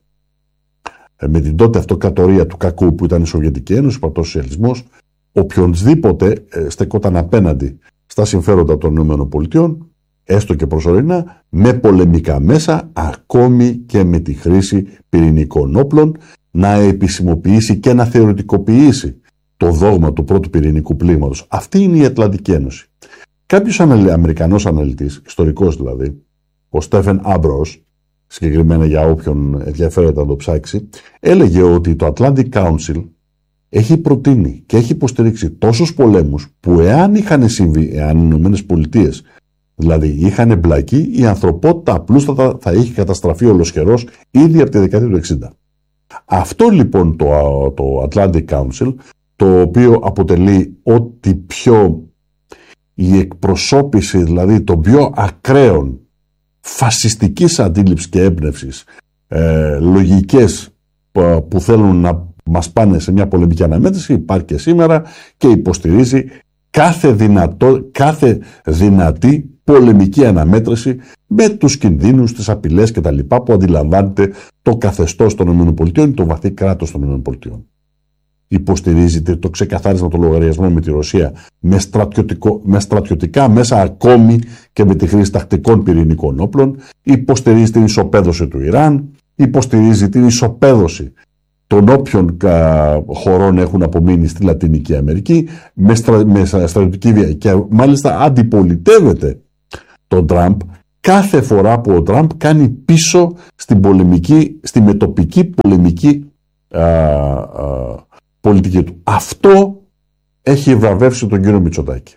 με την τότε αυτοκρατορία του κακού που ήταν η Σοβιετική Ένωση, ο πρωτοσοσιαλισμός, οποιονδήποτε στεκόταν απέναντι στα συμφέροντα των ΗΠΑ, έστω και προσωρινά, με πολεμικά μέσα, ακόμη και με τη χρήση πυρηνικών όπλων, να επισημοποιήσει και να θεωρητικοποιήσει το δόγμα του πρώτου πυρηνικού πλήγματος. Αυτή είναι η Ατλαντική Ένωση. Κάποιος Αμερικανός αναλυτής, ιστορικός δηλαδή, ο Στέφεν Άμπρος, συγκεκριμένα για όποιον ενδιαφέρεται να το ψάξει, έλεγε ότι το Atlantic Council έχει προτείνει και έχει υποστηρίξει τόσους πολέμους που εάν είχαν συμβεί, εάν οι Ηνωμένες Πολιτείες δηλαδή είχαν εμπλακεί, η ανθρωπότητα απλούστατα θα είχε καταστραφεί ολοσχερός ήδη από τη δεκαετία του εξήντα. Αυτό λοιπόν το, το Atlantic Council, το οποίο αποτελεί ό,τι πιο η εκπροσώπηση δηλαδή των πιο ακραίων φασιστικής αντίληψης και έμπνευσης, ε, λογικές που, που θέλουν να μας πάνε σε μια πολεμική αναμέτρηση, υπάρχει και σήμερα και υποστηρίζει κάθε, δυνατό, κάθε δυνατή πολεμική αναμέτρηση με τους κινδύνους, τις απειλές κτλ. Που αντιλαμβάνεται το καθεστώς των ΗΠΑ ή το βαθύ κράτος των ΗΠΑ. Υποστηρίζει το ξεκαθάρισμα των λογαριασμών με τη Ρωσία με, με στρατιωτικά μέσα, ακόμη και με τη χρήση τακτικών πυρηνικών όπλων. Υποστηρίζει την ισοπαίδωση του Ιράν, υποστηρίζει την ισοπαίδωση των όποιων α, χωρών έχουν απομείνει στη Λατινική Αμερική με, στρα, με στρατιωτική βία, και μάλιστα αντιπολιτεύεται τον Τραμπ κάθε φορά που ο Τραμπ κάνει πίσω στην πολεμική, στη μετοπική πολεμική α, α, πολιτική του. Αυτό έχει βραβεύσει τον κύριο Μητσοτάκη.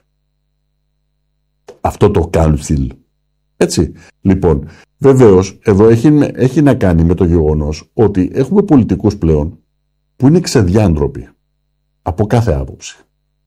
Αυτό το council. Έτσι. Λοιπόν, βεβαίως, εδώ έχει, έχει να κάνει με το γεγονός ότι έχουμε πολιτικούς πλέον που είναι ξεδιάντροποι από κάθε άποψη.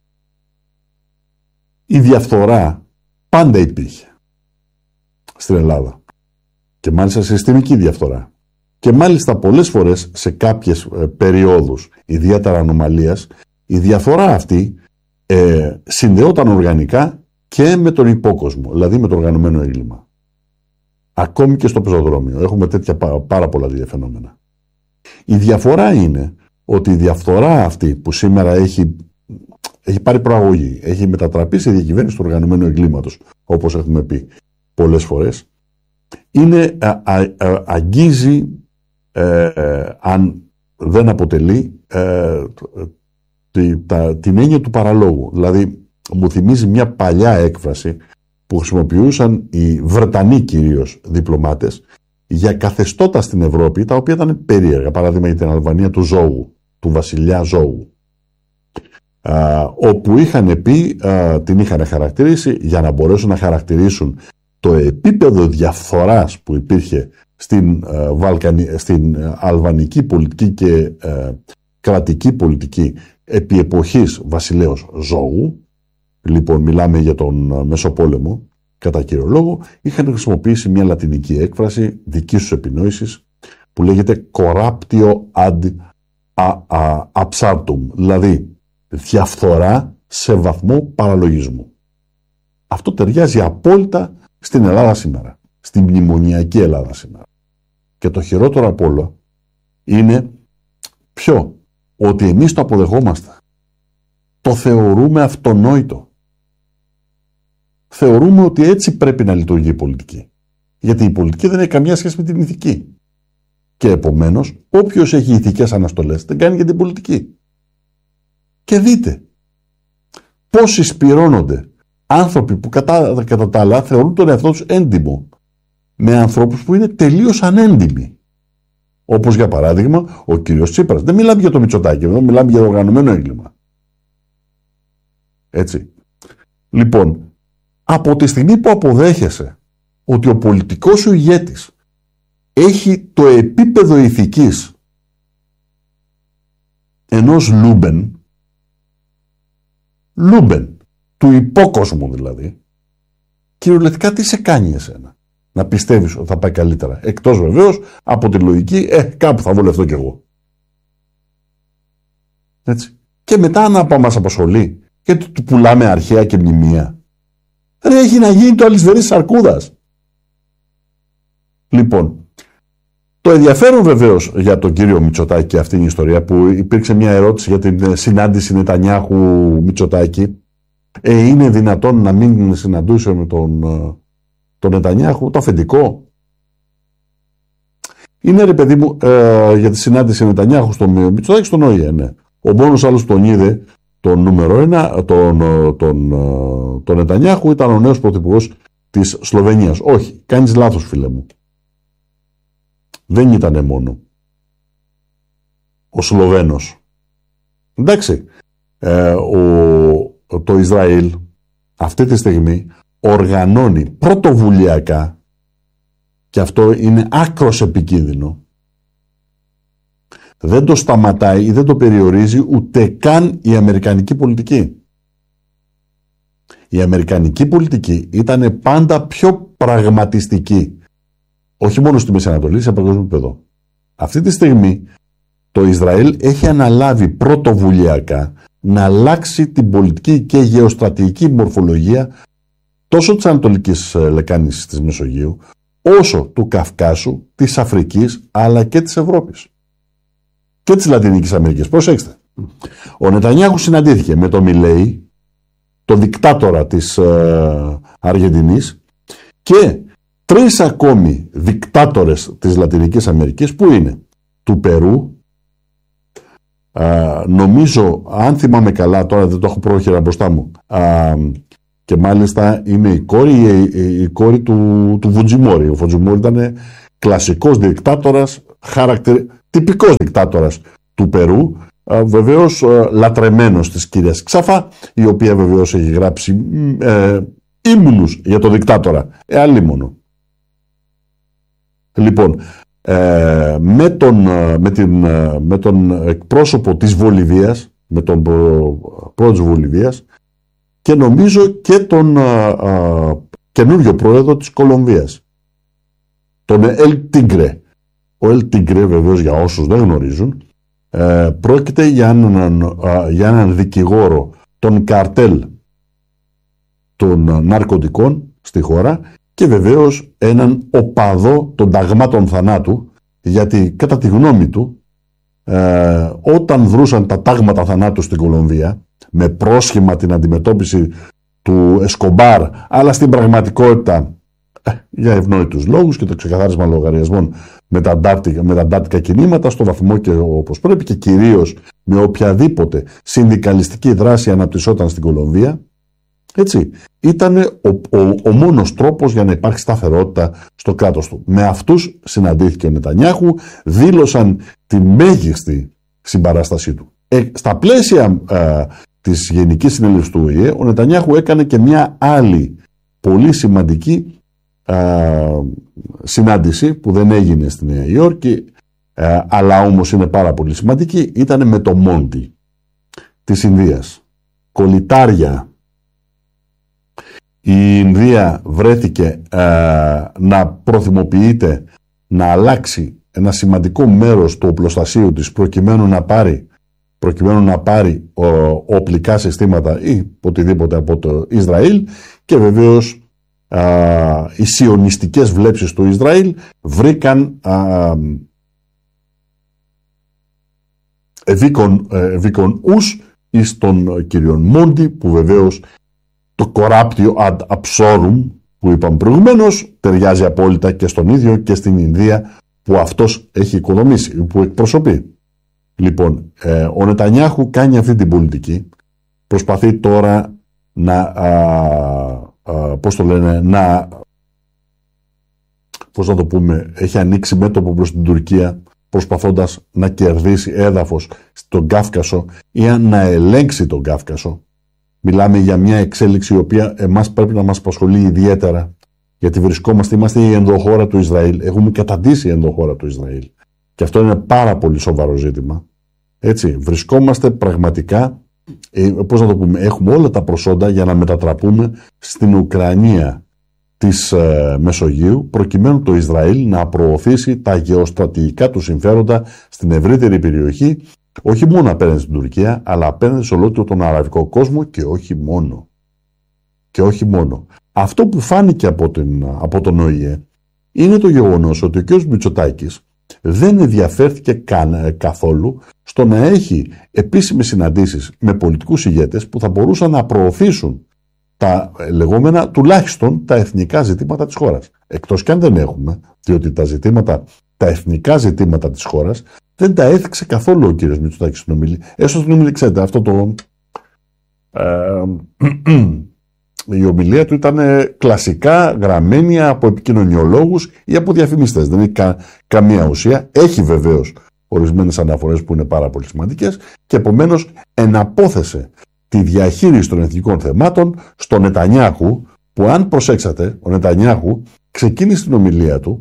Η διαφθορά πάντα υπήρχε στην Ελλάδα. Και μάλιστα συστημική διαφθορά. Και μάλιστα πολλές φορές σε κάποιες ε, περιόδους ιδιαίτερα ανομαλίας, η διαφθορά αυτή ε, συνδεόταν οργανικά και με τον υπόκοσμο, δηλαδή με το οργανωμένο έγκλημα. Ακόμη και στο πεζοδρόμιο. Έχουμε τέτοια πάρα πολλά τέτοια φαινόμενα. Η διαφορά είναι ότι η διαφθορά αυτή που σήμερα έχει, έχει πάρει προαγωγή, έχει μετατραπεί σε διακυβέρνηση του οργανωμένου εγκλήματος, όπως έχουμε πει πολλές φορές, είναι, α, α, α, αγγίζει, ε, ε, αν δεν αποτελεί, ε, τη, τα, την έννοια του παραλόγου. Δηλαδή, μου θυμίζει μια παλιά έκφραση που χρησιμοποιούσαν οι Βρετανοί κυρίως διπλωμάτες για καθεστώτα στην Ευρώπη, τα οποία ήταν περίεργα. Παράδειγμα για την Αλβανία του Ζώου, του βασιλιά Ζώου. Α, όπου είχαν πει, α, την είχαν χαρακτηρίσει, για να μπορέσουν να χαρακτηρίσουν το επίπεδο διαφθοράς που υπήρχε στην, α, Βαλκανι, στην αλβανική πολιτική και α, κρατική πολιτική επί εποχής βασιλέως Ζώου. Λοιπόν, μιλάμε για τον Μεσοπόλεμο, κατά κύριο λόγο, είχαν χρησιμοποιήσει μια λατινική έκφραση δικής τους επινόησης που λέγεται corruptio ad absurdum, δηλαδή διαφθορά σε βαθμό παραλογισμού. Αυτό ταιριάζει απόλυτα στην Ελλάδα σήμερα, στην μνημονιακή Ελλάδα σήμερα. Και το χειρότερο απ' όλα είναι ποιο? Ότι εμείς το αποδεχόμαστε. Το θεωρούμε αυτονόητο. Θεωρούμε ότι έτσι πρέπει να λειτουργεί η πολιτική. Γιατί η πολιτική δεν έχει καμία σχέση με την ηθική. Και επομένως, όποιος έχει ηθικές αναστολές δεν κάνει για την πολιτική. Και δείτε πώς συσπυρώνονται άνθρωποι που κατά, κατά τα άλλα θεωρούν τον εαυτό τους έντιμο με ανθρώπους που είναι τελείως ανέντιμοι. Όπως για παράδειγμα ο κύριος Τσίπρας. Δεν μιλάμε για το Μητσοτάκη, εδώ μιλάμε για οργανωμένο έγκλημα. Έτσι. Λοιπόν, από τη στιγμή που αποδέχεσαι ότι ο πολιτικός σου ηγέτης έχει το επίπεδο ηθικής ενός Λούμπεν, Λούμπεν, του υπόκοσμου δηλαδή, κυριολεκτικά τι σε κάνει εσένα να πιστεύεις ότι θα πάει καλύτερα? Εκτός βεβαίως από τη λογική, ε, κάπου θα βολευτώ κι εγώ. Έτσι. Και μετά να μας απασχολεί και του πουλάμε αρχαία και μνημεία. Δεν έχει να γίνει το αλυσβερής σαρκούδας. Λοιπόν, το ενδιαφέρον βεβαίως για τον κύριο Μητσοτάκη και αυτήν την ιστορία, που υπήρξε μια ερώτηση για την συνάντηση Νετανιάχου Μητσοτάκη, ε, είναι δυνατόν να μην συναντούσε με τον, τον Νετανιάχου, το αφεντικό? Είναι, ρε παιδί μου, ε, για τη συνάντηση Νετανιάχου στον Μητσοτάκη στον ΟΗΕ, ναι. Ο μόνος άλλος τον είδε, τον νούμερο ένα, τον, τον, τον Νετανιάχου, ήταν ο νέος πρωθυπουργός της Σλοβενίας. Όχι, κάνεις λάθος, φίλε μου. Δεν ήτανε μόνο ο Σλοβαίνος. Εντάξει, ε, ο, το Ισραήλ αυτή τη στιγμή οργανώνει πρωτοβουλιακά, και αυτό είναι άκρος επικίνδυνο, δεν το σταματάει ή δεν το περιορίζει ούτε καν η αμερικανική πολιτική. Η αμερικανική πολιτική ήταν πάντα πιο πραγματιστική, όχι μόνο στη Μέση Ανατολή, σε παγκόσμιο επίπεδο. Αυτή τη στιγμή το Ισραήλ έχει αναλάβει πρωτοβουλιακά να αλλάξει την πολιτική και γεωστρατηγική μορφολογία τόσο της Ανατολικής Λεκάνης της Μεσογείου, όσο του Καυκάσου, της Αφρικής, αλλά και της Ευρώπης και της Λατινικής Αμερικής. Προσέξτε, ο Νετανιάχου συναντήθηκε με τον Μιλέη, τον δικτάτορα της ε, Αργεντινής, και τρεις ακόμη δικτάτορες της Λατινικής Αμερικής, που είναι του Περού, α, νομίζω, αν θυμάμαι καλά, τώρα δεν το έχω πρόχειρα μπροστά μου, α, και μάλιστα είναι η κόρη, η, η κόρη του, του Φουτζιμόρι. Ο Φουτζιμόρι ήταν κλασικός δικτάτορας, χαρακτηρι... τυπικός δικτάτορας του Περού, α, βεβαίως α, λατρεμένος της κυρίας Ξάφα, η οποία βεβαίως έχει γράψει ε, ύμνους για τον δικτάτορα. Ε, αλίμονο. Λοιπόν, ε, με, τον, με, την, με τον εκπρόσωπο της Βολιβίας, με τον πρόεδρο της Βολιβίας, και νομίζω και τον α, α, καινούριο πρόεδρο της Κολομβίας, τον Ελ Τίγκρε. Ο Ελ Τίγκρε, βεβαίως, για όσους δεν γνωρίζουν, ε, πρόκειται για έναν, α, για έναν δικηγόρο των καρτέλ των ναρκωτικών στη χώρα, και βεβαίως έναν οπαδό των ταγμάτων θανάτου, γιατί κατά τη γνώμη του, ε, όταν δρούσαν τα τάγματα θανάτου στην Κολομβία, με πρόσχημα την αντιμετώπιση του Εσκομπάρ, αλλά στην πραγματικότητα ε, για ευνόητους λόγους και το ξεκαθάρισμα λογαριασμών με τα αντάρτικα κινήματα στο βαθμό και όπως πρέπει, και κυρίως με οποιαδήποτε συνδικαλιστική δράση αναπτυσσόταν στην Κολομβία, Έτσι, ήταν ο, ο, ο μόνος τρόπος για να υπάρχει σταθερότητα στο κράτος του. Με αυτούς συναντήθηκε ο Νετανιάχου, δήλωσαν τη μέγιστη συμπαράστασή του. Ε, στα πλαίσια ε, της Γενικής Συνέλευσης του Ο Η Ε, ο Νετανιάχου έκανε και μια άλλη πολύ σημαντική ε, συνάντηση που δεν έγινε στη Νέα Υόρκη, ε, αλλά όμως είναι πάρα πολύ σημαντική. Ήταν με το Μόντι της Ινδίας. Κολυτάρια. Η Ινδία βρέθηκε ε, να προθυμοποιείται να αλλάξει ένα σημαντικό μέρος του οπλοστασίου της προκειμένου να πάρει, προκειμένου να πάρει ο, οπλικά συστήματα ή οτιδήποτε από το Ισραήλ, και βεβαίως ε, οι σιωνιστικές βλέψεις του Ισραήλ βρήκαν ε, ευήκον, ε, ευήκον ους εις τον κύριο Μόντι, που βεβαίως το corruptio ad absurdum που είπαμε προηγουμένως ταιριάζει απόλυτα και στον ίδιο και στην Ινδία που αυτός έχει οικοδομήσει, που εκπροσωπεί. Λοιπόν, ε, ο Νετανιάχου κάνει αυτή την πολιτική, προσπαθεί τώρα να, α, α, πώς το λένε, να, πώς να το πούμε, έχει ανοίξει μέτωπο προς την Τουρκία, προσπαθώντας να κερδίσει έδαφος στον Κάφκασο ή να ελέγξει τον Κάφκασο. Μιλάμε για μια εξέλιξη η οποία εμάς πρέπει να μας απασχολεί ιδιαίτερα, γιατί βρισκόμαστε, είμαστε η ενδοχώρα του Ισραήλ, έχουμε καταντήσει η ενδοχώρα του Ισραήλ. Και αυτό είναι πάρα πολύ σοβαρό ζήτημα. Έτσι, βρισκόμαστε πραγματικά, ε, πώς να το πούμε, έχουμε όλα τα προσόντα για να μετατραπούμε στην Ουκρανία της ε, Μεσογείου, προκειμένου το Ισραήλ να προωθήσει τα γεωστρατηγικά του συμφέροντα στην ευρύτερη περιοχή, όχι μόνο απέναντι στην Τουρκία, αλλά απέναντι σε ολόκληρο τον αραβικό κόσμο, και όχι μόνο. Και όχι μόνο. Αυτό που φάνηκε από, την, από τον Ο Η Ε είναι το γεγονός ότι ο κ. Μητσοτάκης δεν ενδιαφέρθηκε καν, καθόλου στο να έχει επίσημες συναντήσεις με πολιτικούς ηγέτες που θα μπορούσαν να προωθήσουν τα λεγόμενα, τουλάχιστον τα εθνικά ζητήματα της χώρας. Εκτός κι αν δεν έχουμε, διότι τα ζητήματα, τα εθνικά ζητήματα της χώρας δεν τα έθιξε καθόλου ο κύριος Μητσοτάκης στην ομιλία. Έστω στην ομιλία, ξέρετε, αυτό το... Ε, η ομιλία του ήταν κλασικά γραμμένη από επικοινωνιολόγους ή από διαφημιστές. Δεν έχει κα, καμία ουσία. Έχει βεβαίως ορισμένες αναφορές που είναι πάρα πολύ σημαντικές και επομένως εναπόθεσε τη διαχείριση των εθνικών θεμάτων στον Νετανιάχου, που αν προσέξατε, ο Νετανιάχου ξεκίνησε την ομιλία του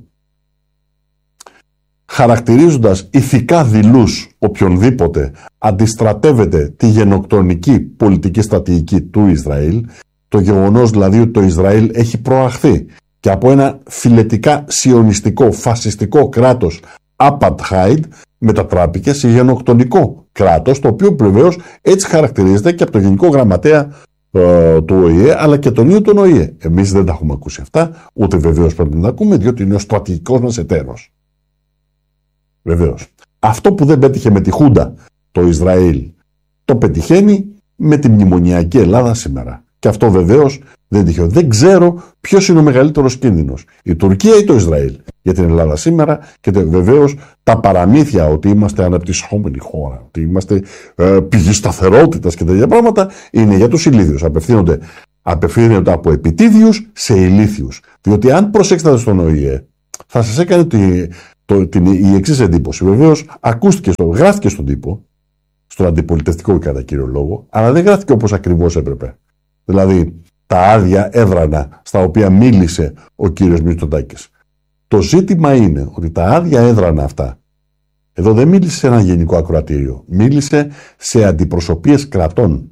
χαρακτηρίζοντας ηθικά δειλούς οποιονδήποτε αντιστρατεύεται τη γενοκτονική πολιτική στρατηγική του Ισραήλ, το γεγονός δηλαδή ότι το Ισραήλ έχει προαχθεί και από ένα φιλετικά σιωνιστικό φασιστικό κράτος apartheid μετατράπηκε σε γενοκτονικό κράτος, το οποίο βεβαίως έτσι χαρακτηρίζεται και από τον Γενικό Γραμματέα ε, του Ο Η Ε, αλλά και τον ίδιο τον Ο Η Ε. Εμείς δεν τα έχουμε ακούσει αυτά, ούτε βεβαίως πρέπει να τα ακούμε, διότι είναι ο στρατηγικός μας εταίρος. Βεβαίως. Αυτό που δεν πέτυχε με τη Χούντα το Ισραήλ, το πετυχαίνει με τη μνημονιακή Ελλάδα σήμερα. Και αυτό βεβαίως δεν τυχαίο. Δεν ξέρω ποιος είναι ο μεγαλύτερος κίνδυνος, η Τουρκία ή το Ισραήλ, για την Ελλάδα σήμερα, και βεβαίως τα παραμύθια ότι είμαστε αναπτυσσόμενη χώρα, ότι είμαστε ε, πηγή σταθερότητας και τέτοια πράγματα, είναι για τους ηλίθιους. Απευθύνονται, απευθύνονται από επιτίδιους σε ηλίθιους. Διότι αν προσέξετε στον Ο Η Ε, θα σας έκανε τη, το, την, η εξής εντύπωση. Βεβαίως ακούστηκε, στο, γράφτηκε στον τύπο, στον αντιπολιτευτικό κατά κύριο λόγο, αλλά δεν γράφτηκε όπως ακριβώς έπρεπε. Δηλαδή τα άδεια έδρανα στα οποία μίλησε ο κύριος Μητσοτάκης. Το ζήτημα είναι ότι τα άδεια έδρανα αυτά, εδώ δεν μίλησε σε ένα γενικό ακροατήριο, μίλησε σε αντιπροσωπείες κρατών.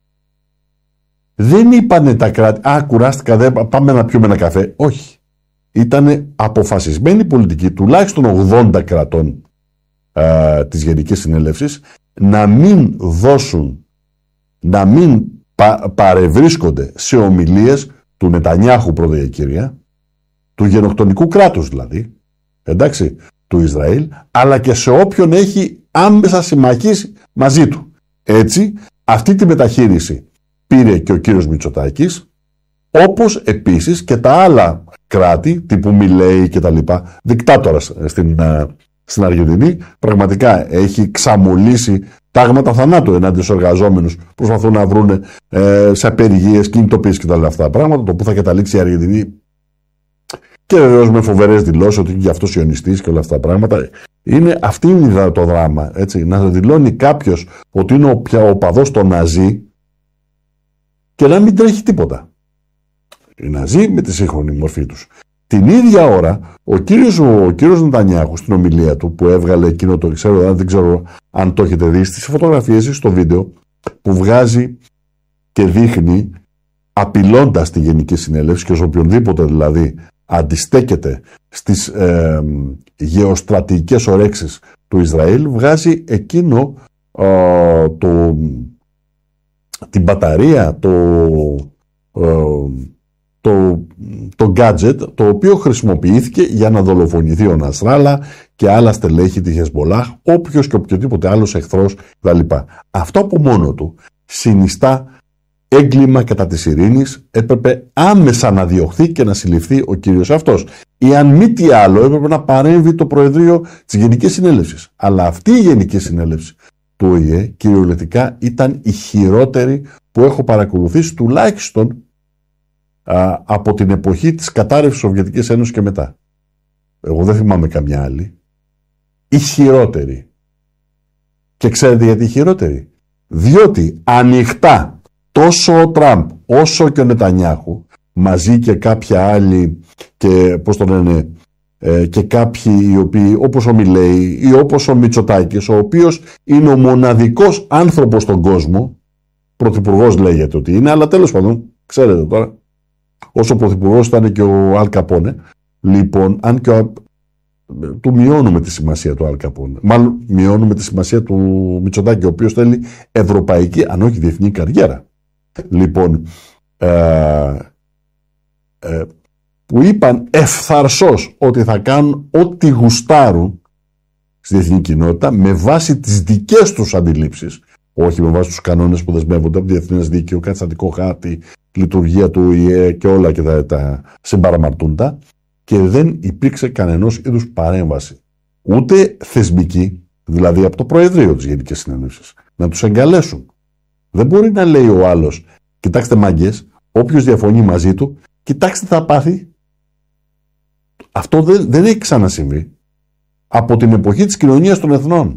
Δεν είπανε τα κράτη, α, κουράστηκα, δεν, πάμε να πιούμε ένα καφέ. Όχι. Ήτανε αποφασισμένη πολιτική τουλάχιστον ογδόντα κρατών ε, της Γενικής Συνέλευσης να μην δώσουν, να μην πα, παρευρίσκονται σε ομιλίες του Νετανιάχου πρώτα η κυρία, του γενοκτονικού κράτους δηλαδή, εντάξει, του Ισραήλ, αλλά και σε όποιον έχει άμεσα συμμαχίσει μαζί του. Έτσι, αυτή τη μεταχείριση πήρε και ο κύριος Μητσοτάκης, όπως επίσης και τα άλλα κράτη, τύπου Μιλέη και τα λοιπά, δικτάτορας στην, στην Αργεντινή, πραγματικά έχει ξαμολύσει τάγματα θανάτου ενάντια στους εργαζόμενους που προσπαθούν να βρουν ε, σε απεργίες, κινητοποίησεις και τα όλα αυτά πράγματα, το που θα καταλήξει η Αργεντινή. Και βεβαίως με φοβερές δηλώσεις ότι και αυτός ιονιστής και όλα αυτά τα πράγματα. Είναι, αυτή είναι το δράμα. Έτσι, να δηλώνει κάποιος ότι είναι ο, πια ο παδός των Ναζί και να μην τρέχει τίποτα. Οι Ναζί με τη σύγχρονη μορφή τους. Την ίδια ώρα, ο κύριος, ο κύριος Νετανιάχου στην ομιλία του που έβγαλε εκείνο το ξέρω, δεν ξέρω αν το έχετε δει, στις φωτογραφίες ή στο βίντεο που βγάζει και δείχνει απειλώντας τη Γενική Συνέλευση και ως οποιονδήποτε δηλαδή αντιστέκεται στις ε, γεωστρατηγικές ορέξεις του Ισραήλ, βγάζει εκείνο ε, το, την μπαταρία, το, ε, το, το gadget, το οποίο χρησιμοποιήθηκε για να δολοφονηθεί ο Νασράλα και άλλα στελέχη τη Χεσμολάχ, όποιος και οποιοδήποτε άλλος εχθρός κτλ. Αυτό από μόνο του συνιστά έγκλημα κατά της ειρήνης, έπρεπε άμεσα να διωχθεί και να συλληφθεί ο κύριος αυτός. Ή αν μη τι άλλο, έπρεπε να παρέμβει το Προεδρείο της Γενικής Συνέλευσης. Αλλά αυτή η Γενική Συνέλευση του Ο Η Ε κυριολεκτικά ήταν η χειρότερη που έχω παρακολουθήσει, τουλάχιστον α, από την εποχή της κατάρρευσης της Σοβιετικής Ένωσης και μετά. Εγώ δεν θυμάμαι καμιά άλλη. Η χειρότερη. Και ξέρετε γιατί η χειρότερη? Διότι ανοιχτά τόσο ο Τραμπ όσο και ο Νετανιάχου, μαζί και κάποια άλλοι και πώς το λένε, ε, και κάποιοι οι οποίοι όπως ο Μιλέη ή όπως ο Μητσοτάκης, ο οποίος είναι ο μοναδικός άνθρωπος στον κόσμο, πρωθυπουργός λέγεται ότι είναι, αλλά τέλος πάντων, ξέρετε τώρα, όσο πρωθυπουργός ήταν και ο Αλ Καπόνε, λοιπόν, αν και ο, του μειώνουμε τη σημασία του Αλ Καπόνε, μάλλον μειώνουμε τη σημασία του Μητσοτάκη, ο οποίος θέλει ευρωπαϊκή, αν όχι διεθνή καριέρα. Λοιπόν, ε, ε, που είπαν ευθαρσώς ότι θα κάνουν ό,τι γουστάρουν στη διεθνή κοινότητα με βάση τις δικές τους αντιλήψεις, όχι με βάση τους κανόνες που δεσμεύονται από διεθνές δίκαιο, καταστατικό χάρτη, λειτουργία του Ο Η Ε και όλα και τα, τα συμπαραμαρτούντα, και δεν υπήρξε κανενός είδους παρέμβαση, ούτε θεσμική, δηλαδή από το Προεδρείο της Γενικής Συνέλευσης, να τους εγκαλέσουν. Δεν μπορεί να λέει ο άλλος, κοιτάξτε μάγκες, όποιος διαφωνεί μαζί του, κοιτάξτε θα πάθει. Αυτό δεν, δεν έχει ξανασυμβεί από την εποχή της κοινωνίας των εθνών.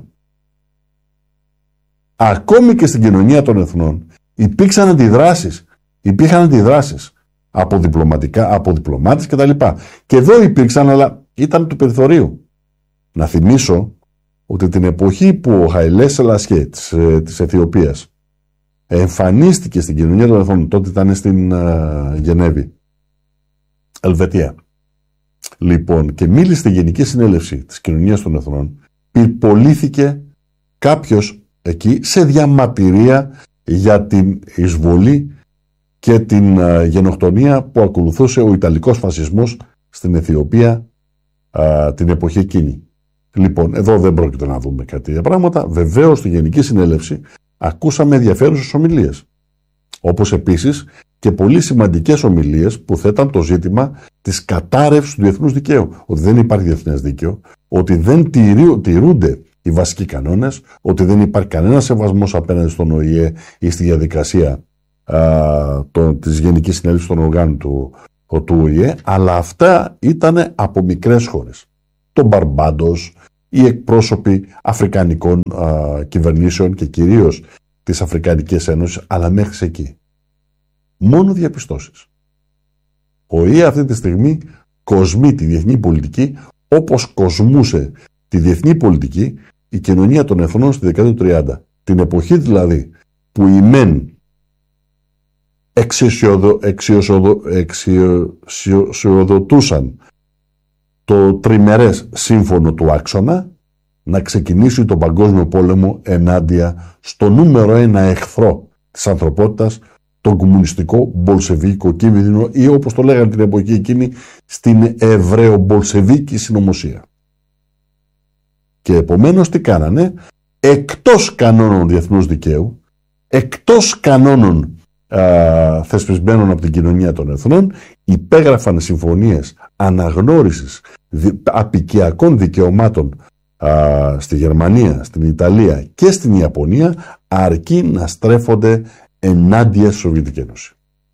Ακόμη και στην κοινωνία των εθνών υπήρξαν αντιδράσεις, υπήρχαν αντιδράσεις από διπλωματικά, από διπλωμάτες κτλ. Και εδώ υπήρξαν, αλλά ήταν του περιθωρίου. Να θυμίσω ότι την εποχή που ο Χαϊλέ Σελασιέ της, της Αιθιοπίας εμφανίστηκε στην κοινωνία των εθνών, τότε ήταν στην uh, Γενέβη, Ελβετία. Λοιπόν, και μίλησε στη Γενική Συνέλευση της Κοινωνίας των Εθνών, πυρπολήθηκε κάποιος εκεί σε διαμαρτυρία για την εισβολή και την uh, γενοκτονία που ακολουθούσε ο Ιταλικός φασισμός στην Αιθιοπία uh, την εποχή εκείνη. Λοιπόν, εδώ δεν πρόκειται να δούμε κάτι τέτοια πράγματα. Βεβαίως στη Γενική Συνέλευση ακούσαμε ενδιαφέρουσες ομιλίες. Όπως επίσης και πολύ σημαντικές ομιλίες που θέταν το ζήτημα της κατάρρευσης του διεθνούς δικαίου. Ότι δεν υπάρχει διεθνές δίκαιο, ότι δεν τηρούνται οι βασικοί κανόνες, ότι δεν υπάρχει κανένα σεβασμός απέναντι στον Ο Η Ε ή στη διαδικασία α, το, της Γενικής Συνέλευσης των οργάνων του, του Ο Η Ε, αλλά αυτά ήταν από μικρές χώρες. Το Μπαρμπάντος, οι εκπρόσωποι αφρικανικών α, κυβερνήσεων και κυρίως της Αφρικανικής Ένωσης, αλλά μέχρι εκεί. Μόνο διαπιστώσεις. Ο Ο Η Ε αυτή τη στιγμή κοσμεί τη διεθνή πολιτική όπως κοσμούσε τη διεθνή πολιτική η κοινωνία των εθνών στη δεκαετία του τριάντα. Την εποχή δηλαδή που οι μεν εξιοδοτούσαν το τριμερές σύμφωνο του άξονα να ξεκινήσει τον παγκόσμιο πόλεμο ενάντια στο νούμερο ένα εχθρό της ανθρωπότητας, τον κομμουνιστικό μπολσεβίκο κίνδυνο, ή όπως το λέγανε την εποχή εκείνη, στην Εβραίο-Μπολσεβίκη συνωμοσία. Και επομένως τι κάνανε? Εκτός κανόνων διεθνούς δικαίου, εκτός κανόνων α, θεσπισμένων από την κοινωνία των εθνών, υπέγραφαν συμφωνίες αναγνώρισης απικιακών δικαιωμάτων α, στη Γερμανία, στην Ιταλία και στην Ιαπωνία, αρκεί να στρέφονται ενάντια στη Σοβιετική Ένωση.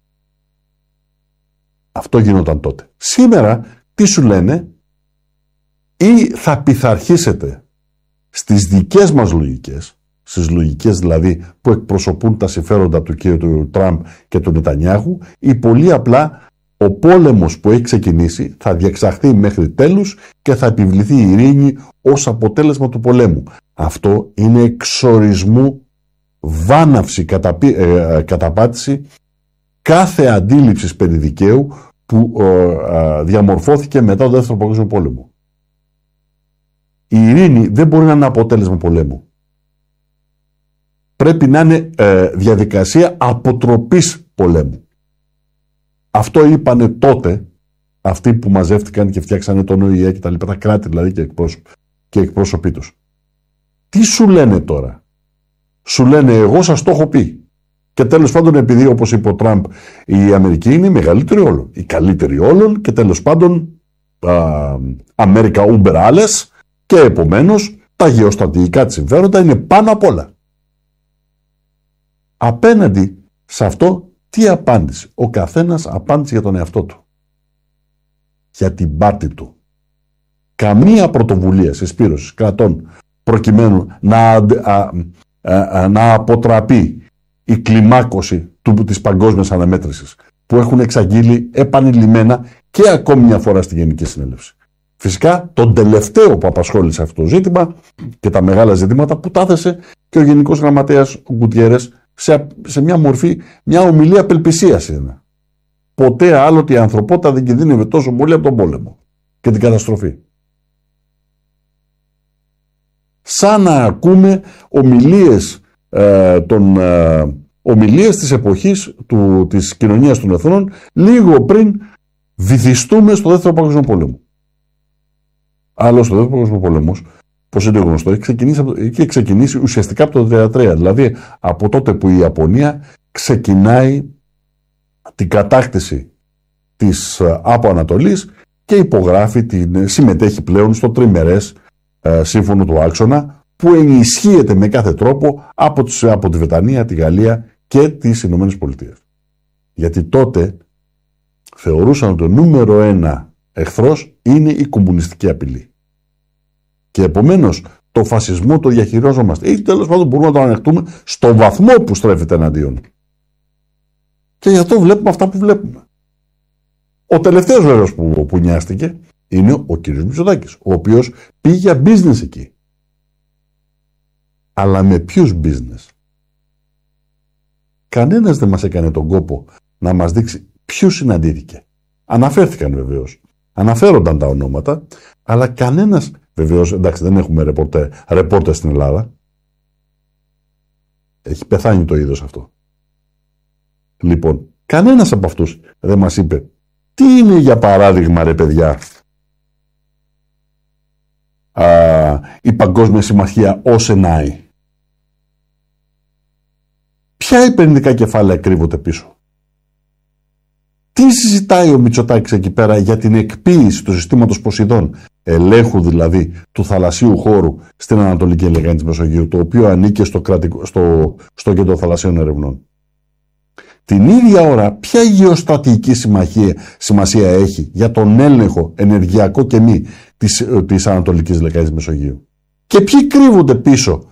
Αυτό γινόταν τότε. Σήμερα τι σου λένε? Ή θα πειθαρχήσετε στις δικές μας λογικές, στις λογικές δηλαδή που εκπροσωπούν τα συμφέροντα του κ. του Τραμπ και του Νετανιάχου, ή πολύ απλά ο πόλεμος που έχει ξεκινήσει θα διεξαχθεί μέχρι τέλους και θα επιβληθεί η ειρήνη ως αποτέλεσμα του πολέμου. Αυτό είναι εξορισμού βάναυση, καταπι, ε, καταπάτηση κάθε αντίληψης περί δικαίου που ε, ε, διαμορφώθηκε μετά τον Δεύτερο Παγκόσμιο Πόλεμο. Η ειρήνη δεν μπορεί να είναι αποτέλεσμα πολέμου. Πρέπει να είναι ε, διαδικασία αποτροπής πολέμου. Αυτό είπανε τότε αυτοί που μαζεύτηκαν και φτιάξανε τον Ο Η Ε και τα λοιπά, τα κράτη δηλαδή και, εκπρόσωποι, και εκπρόσωποι τους. Τι σου λένε τώρα? Σου λένε εγώ σας το έχω πει. Και τέλος πάντων, επειδή όπως είπε ο Τραμπ η Αμερική είναι η μεγαλύτερη όλων, η καλύτερη όλων και τέλος πάντων Αμέρικα ούμπερ άλλες και επομένως τα γεωστρατηγικά της συμφέροντα είναι πάνω απ' όλα. Απέναντι σε αυτό τι απάντησε? Ο καθένας απάντησε για τον εαυτό του. Για την πάρτη του. Καμία πρωτοβουλία συσπήρωσης κρατών προκειμένου να, α, α, α, να αποτραπεί η κλιμάκωση του, της παγκόσμιας αναμέτρησης που έχουν εξαγγείλει επανειλημμένα και ακόμη μια φορά στη Γενική Συνέλευση. Φυσικά τον τελευταίο που απασχόλησε αυτό το ζήτημα και τα μεγάλα ζητήματα που τα έθεσε και ο Γενικός Γραμματέας ο Γκουτιέρες σε, σε μια μορφή, μια ομιλία απελπισίας είναι. Ποτέ άλλοτε η ανθρωπότητα δεν κινδύνευε τόσο πολύ από τον πόλεμο και την καταστροφή. Σαν να ακούμε ομιλίες, ε, των, ε, ομιλίες της εποχής του, της κοινωνίας των εθνών λίγο πριν βυθιστούμε στο Δεύτερο Παγκόσμιο Πόλεμο. Άλλος ο Δεύτερο Παγκόσμιο Πόλεμος, πώς είναι γνωστό, έχει ξεκινήσει, έχει ξεκινήσει ουσιαστικά από το χίλια εννιακόσια τριάντα τρία, δηλαδή από τότε που η Ιαπωνία ξεκινάει την κατάκτηση της από Ανατολής και υπογράφει, την, συμμετέχει πλέον στο τριμερές ε, σύμφωνο του άξονα που ενισχύεται με κάθε τρόπο από, τις, από τη Βρετανία, τη Γαλλία και τις Ηνωμένες Πολιτείες. Γιατί τότε θεωρούσαν ότι το νούμερο ένα εχθρός είναι η κομμουνιστική απειλή. Και επομένως το φασισμό το διαχειριζόμαστε ή τέλος πάντων μπορούμε να το ανεχτούμε στο βαθμό που στρέφεται εναντίον. Και γι' αυτό βλέπουμε αυτά που βλέπουμε. Ο τελευταίος βέβαιος που, που νοιάστηκε είναι ο κ. Μητσοτάκης, ο οποίος πήγε για business εκεί. Αλλά με ποιους business? Κανένας δεν μας έκανε τον κόπο να μας δείξει ποιους συναντήθηκε. Αναφέρθηκαν βεβαίως. Αναφέρονταν τα ονόματα, αλλά κανένας, βεβαίως, εντάξει δεν έχουμε ρεπορτέ, ρεπόρτερ στην Ελλάδα. Έχει πεθάνει το είδος αυτό. Λοιπόν, κανένας από αυτούς δεν μας είπε τι είναι για παράδειγμα ρε παιδιά α, η Παγκόσμια Συμμαχία ως ενάη. Ποια επενδυτικά κεφάλαια κρύβονται πίσω? Τι συζητάει ο Μητσοτάκης εκεί πέρα για την εκποίηση του συστήματος Ποσειδών, ελέγχου δηλαδή του θαλασσίου χώρου στην Ανατολική Λεκάνη της Μεσογείου, το οποίο ανήκε στο, κρατικό, στο, στο Κέντρο Θαλασσίων Ερευνών. Την ίδια ώρα, ποια γεωστρατηγική σημασία έχει για τον έλεγχο ενεργειακό και μη της, της Ανατολικής Λεκάνης της Μεσογείου? Και ποιοι κρύβονται πίσω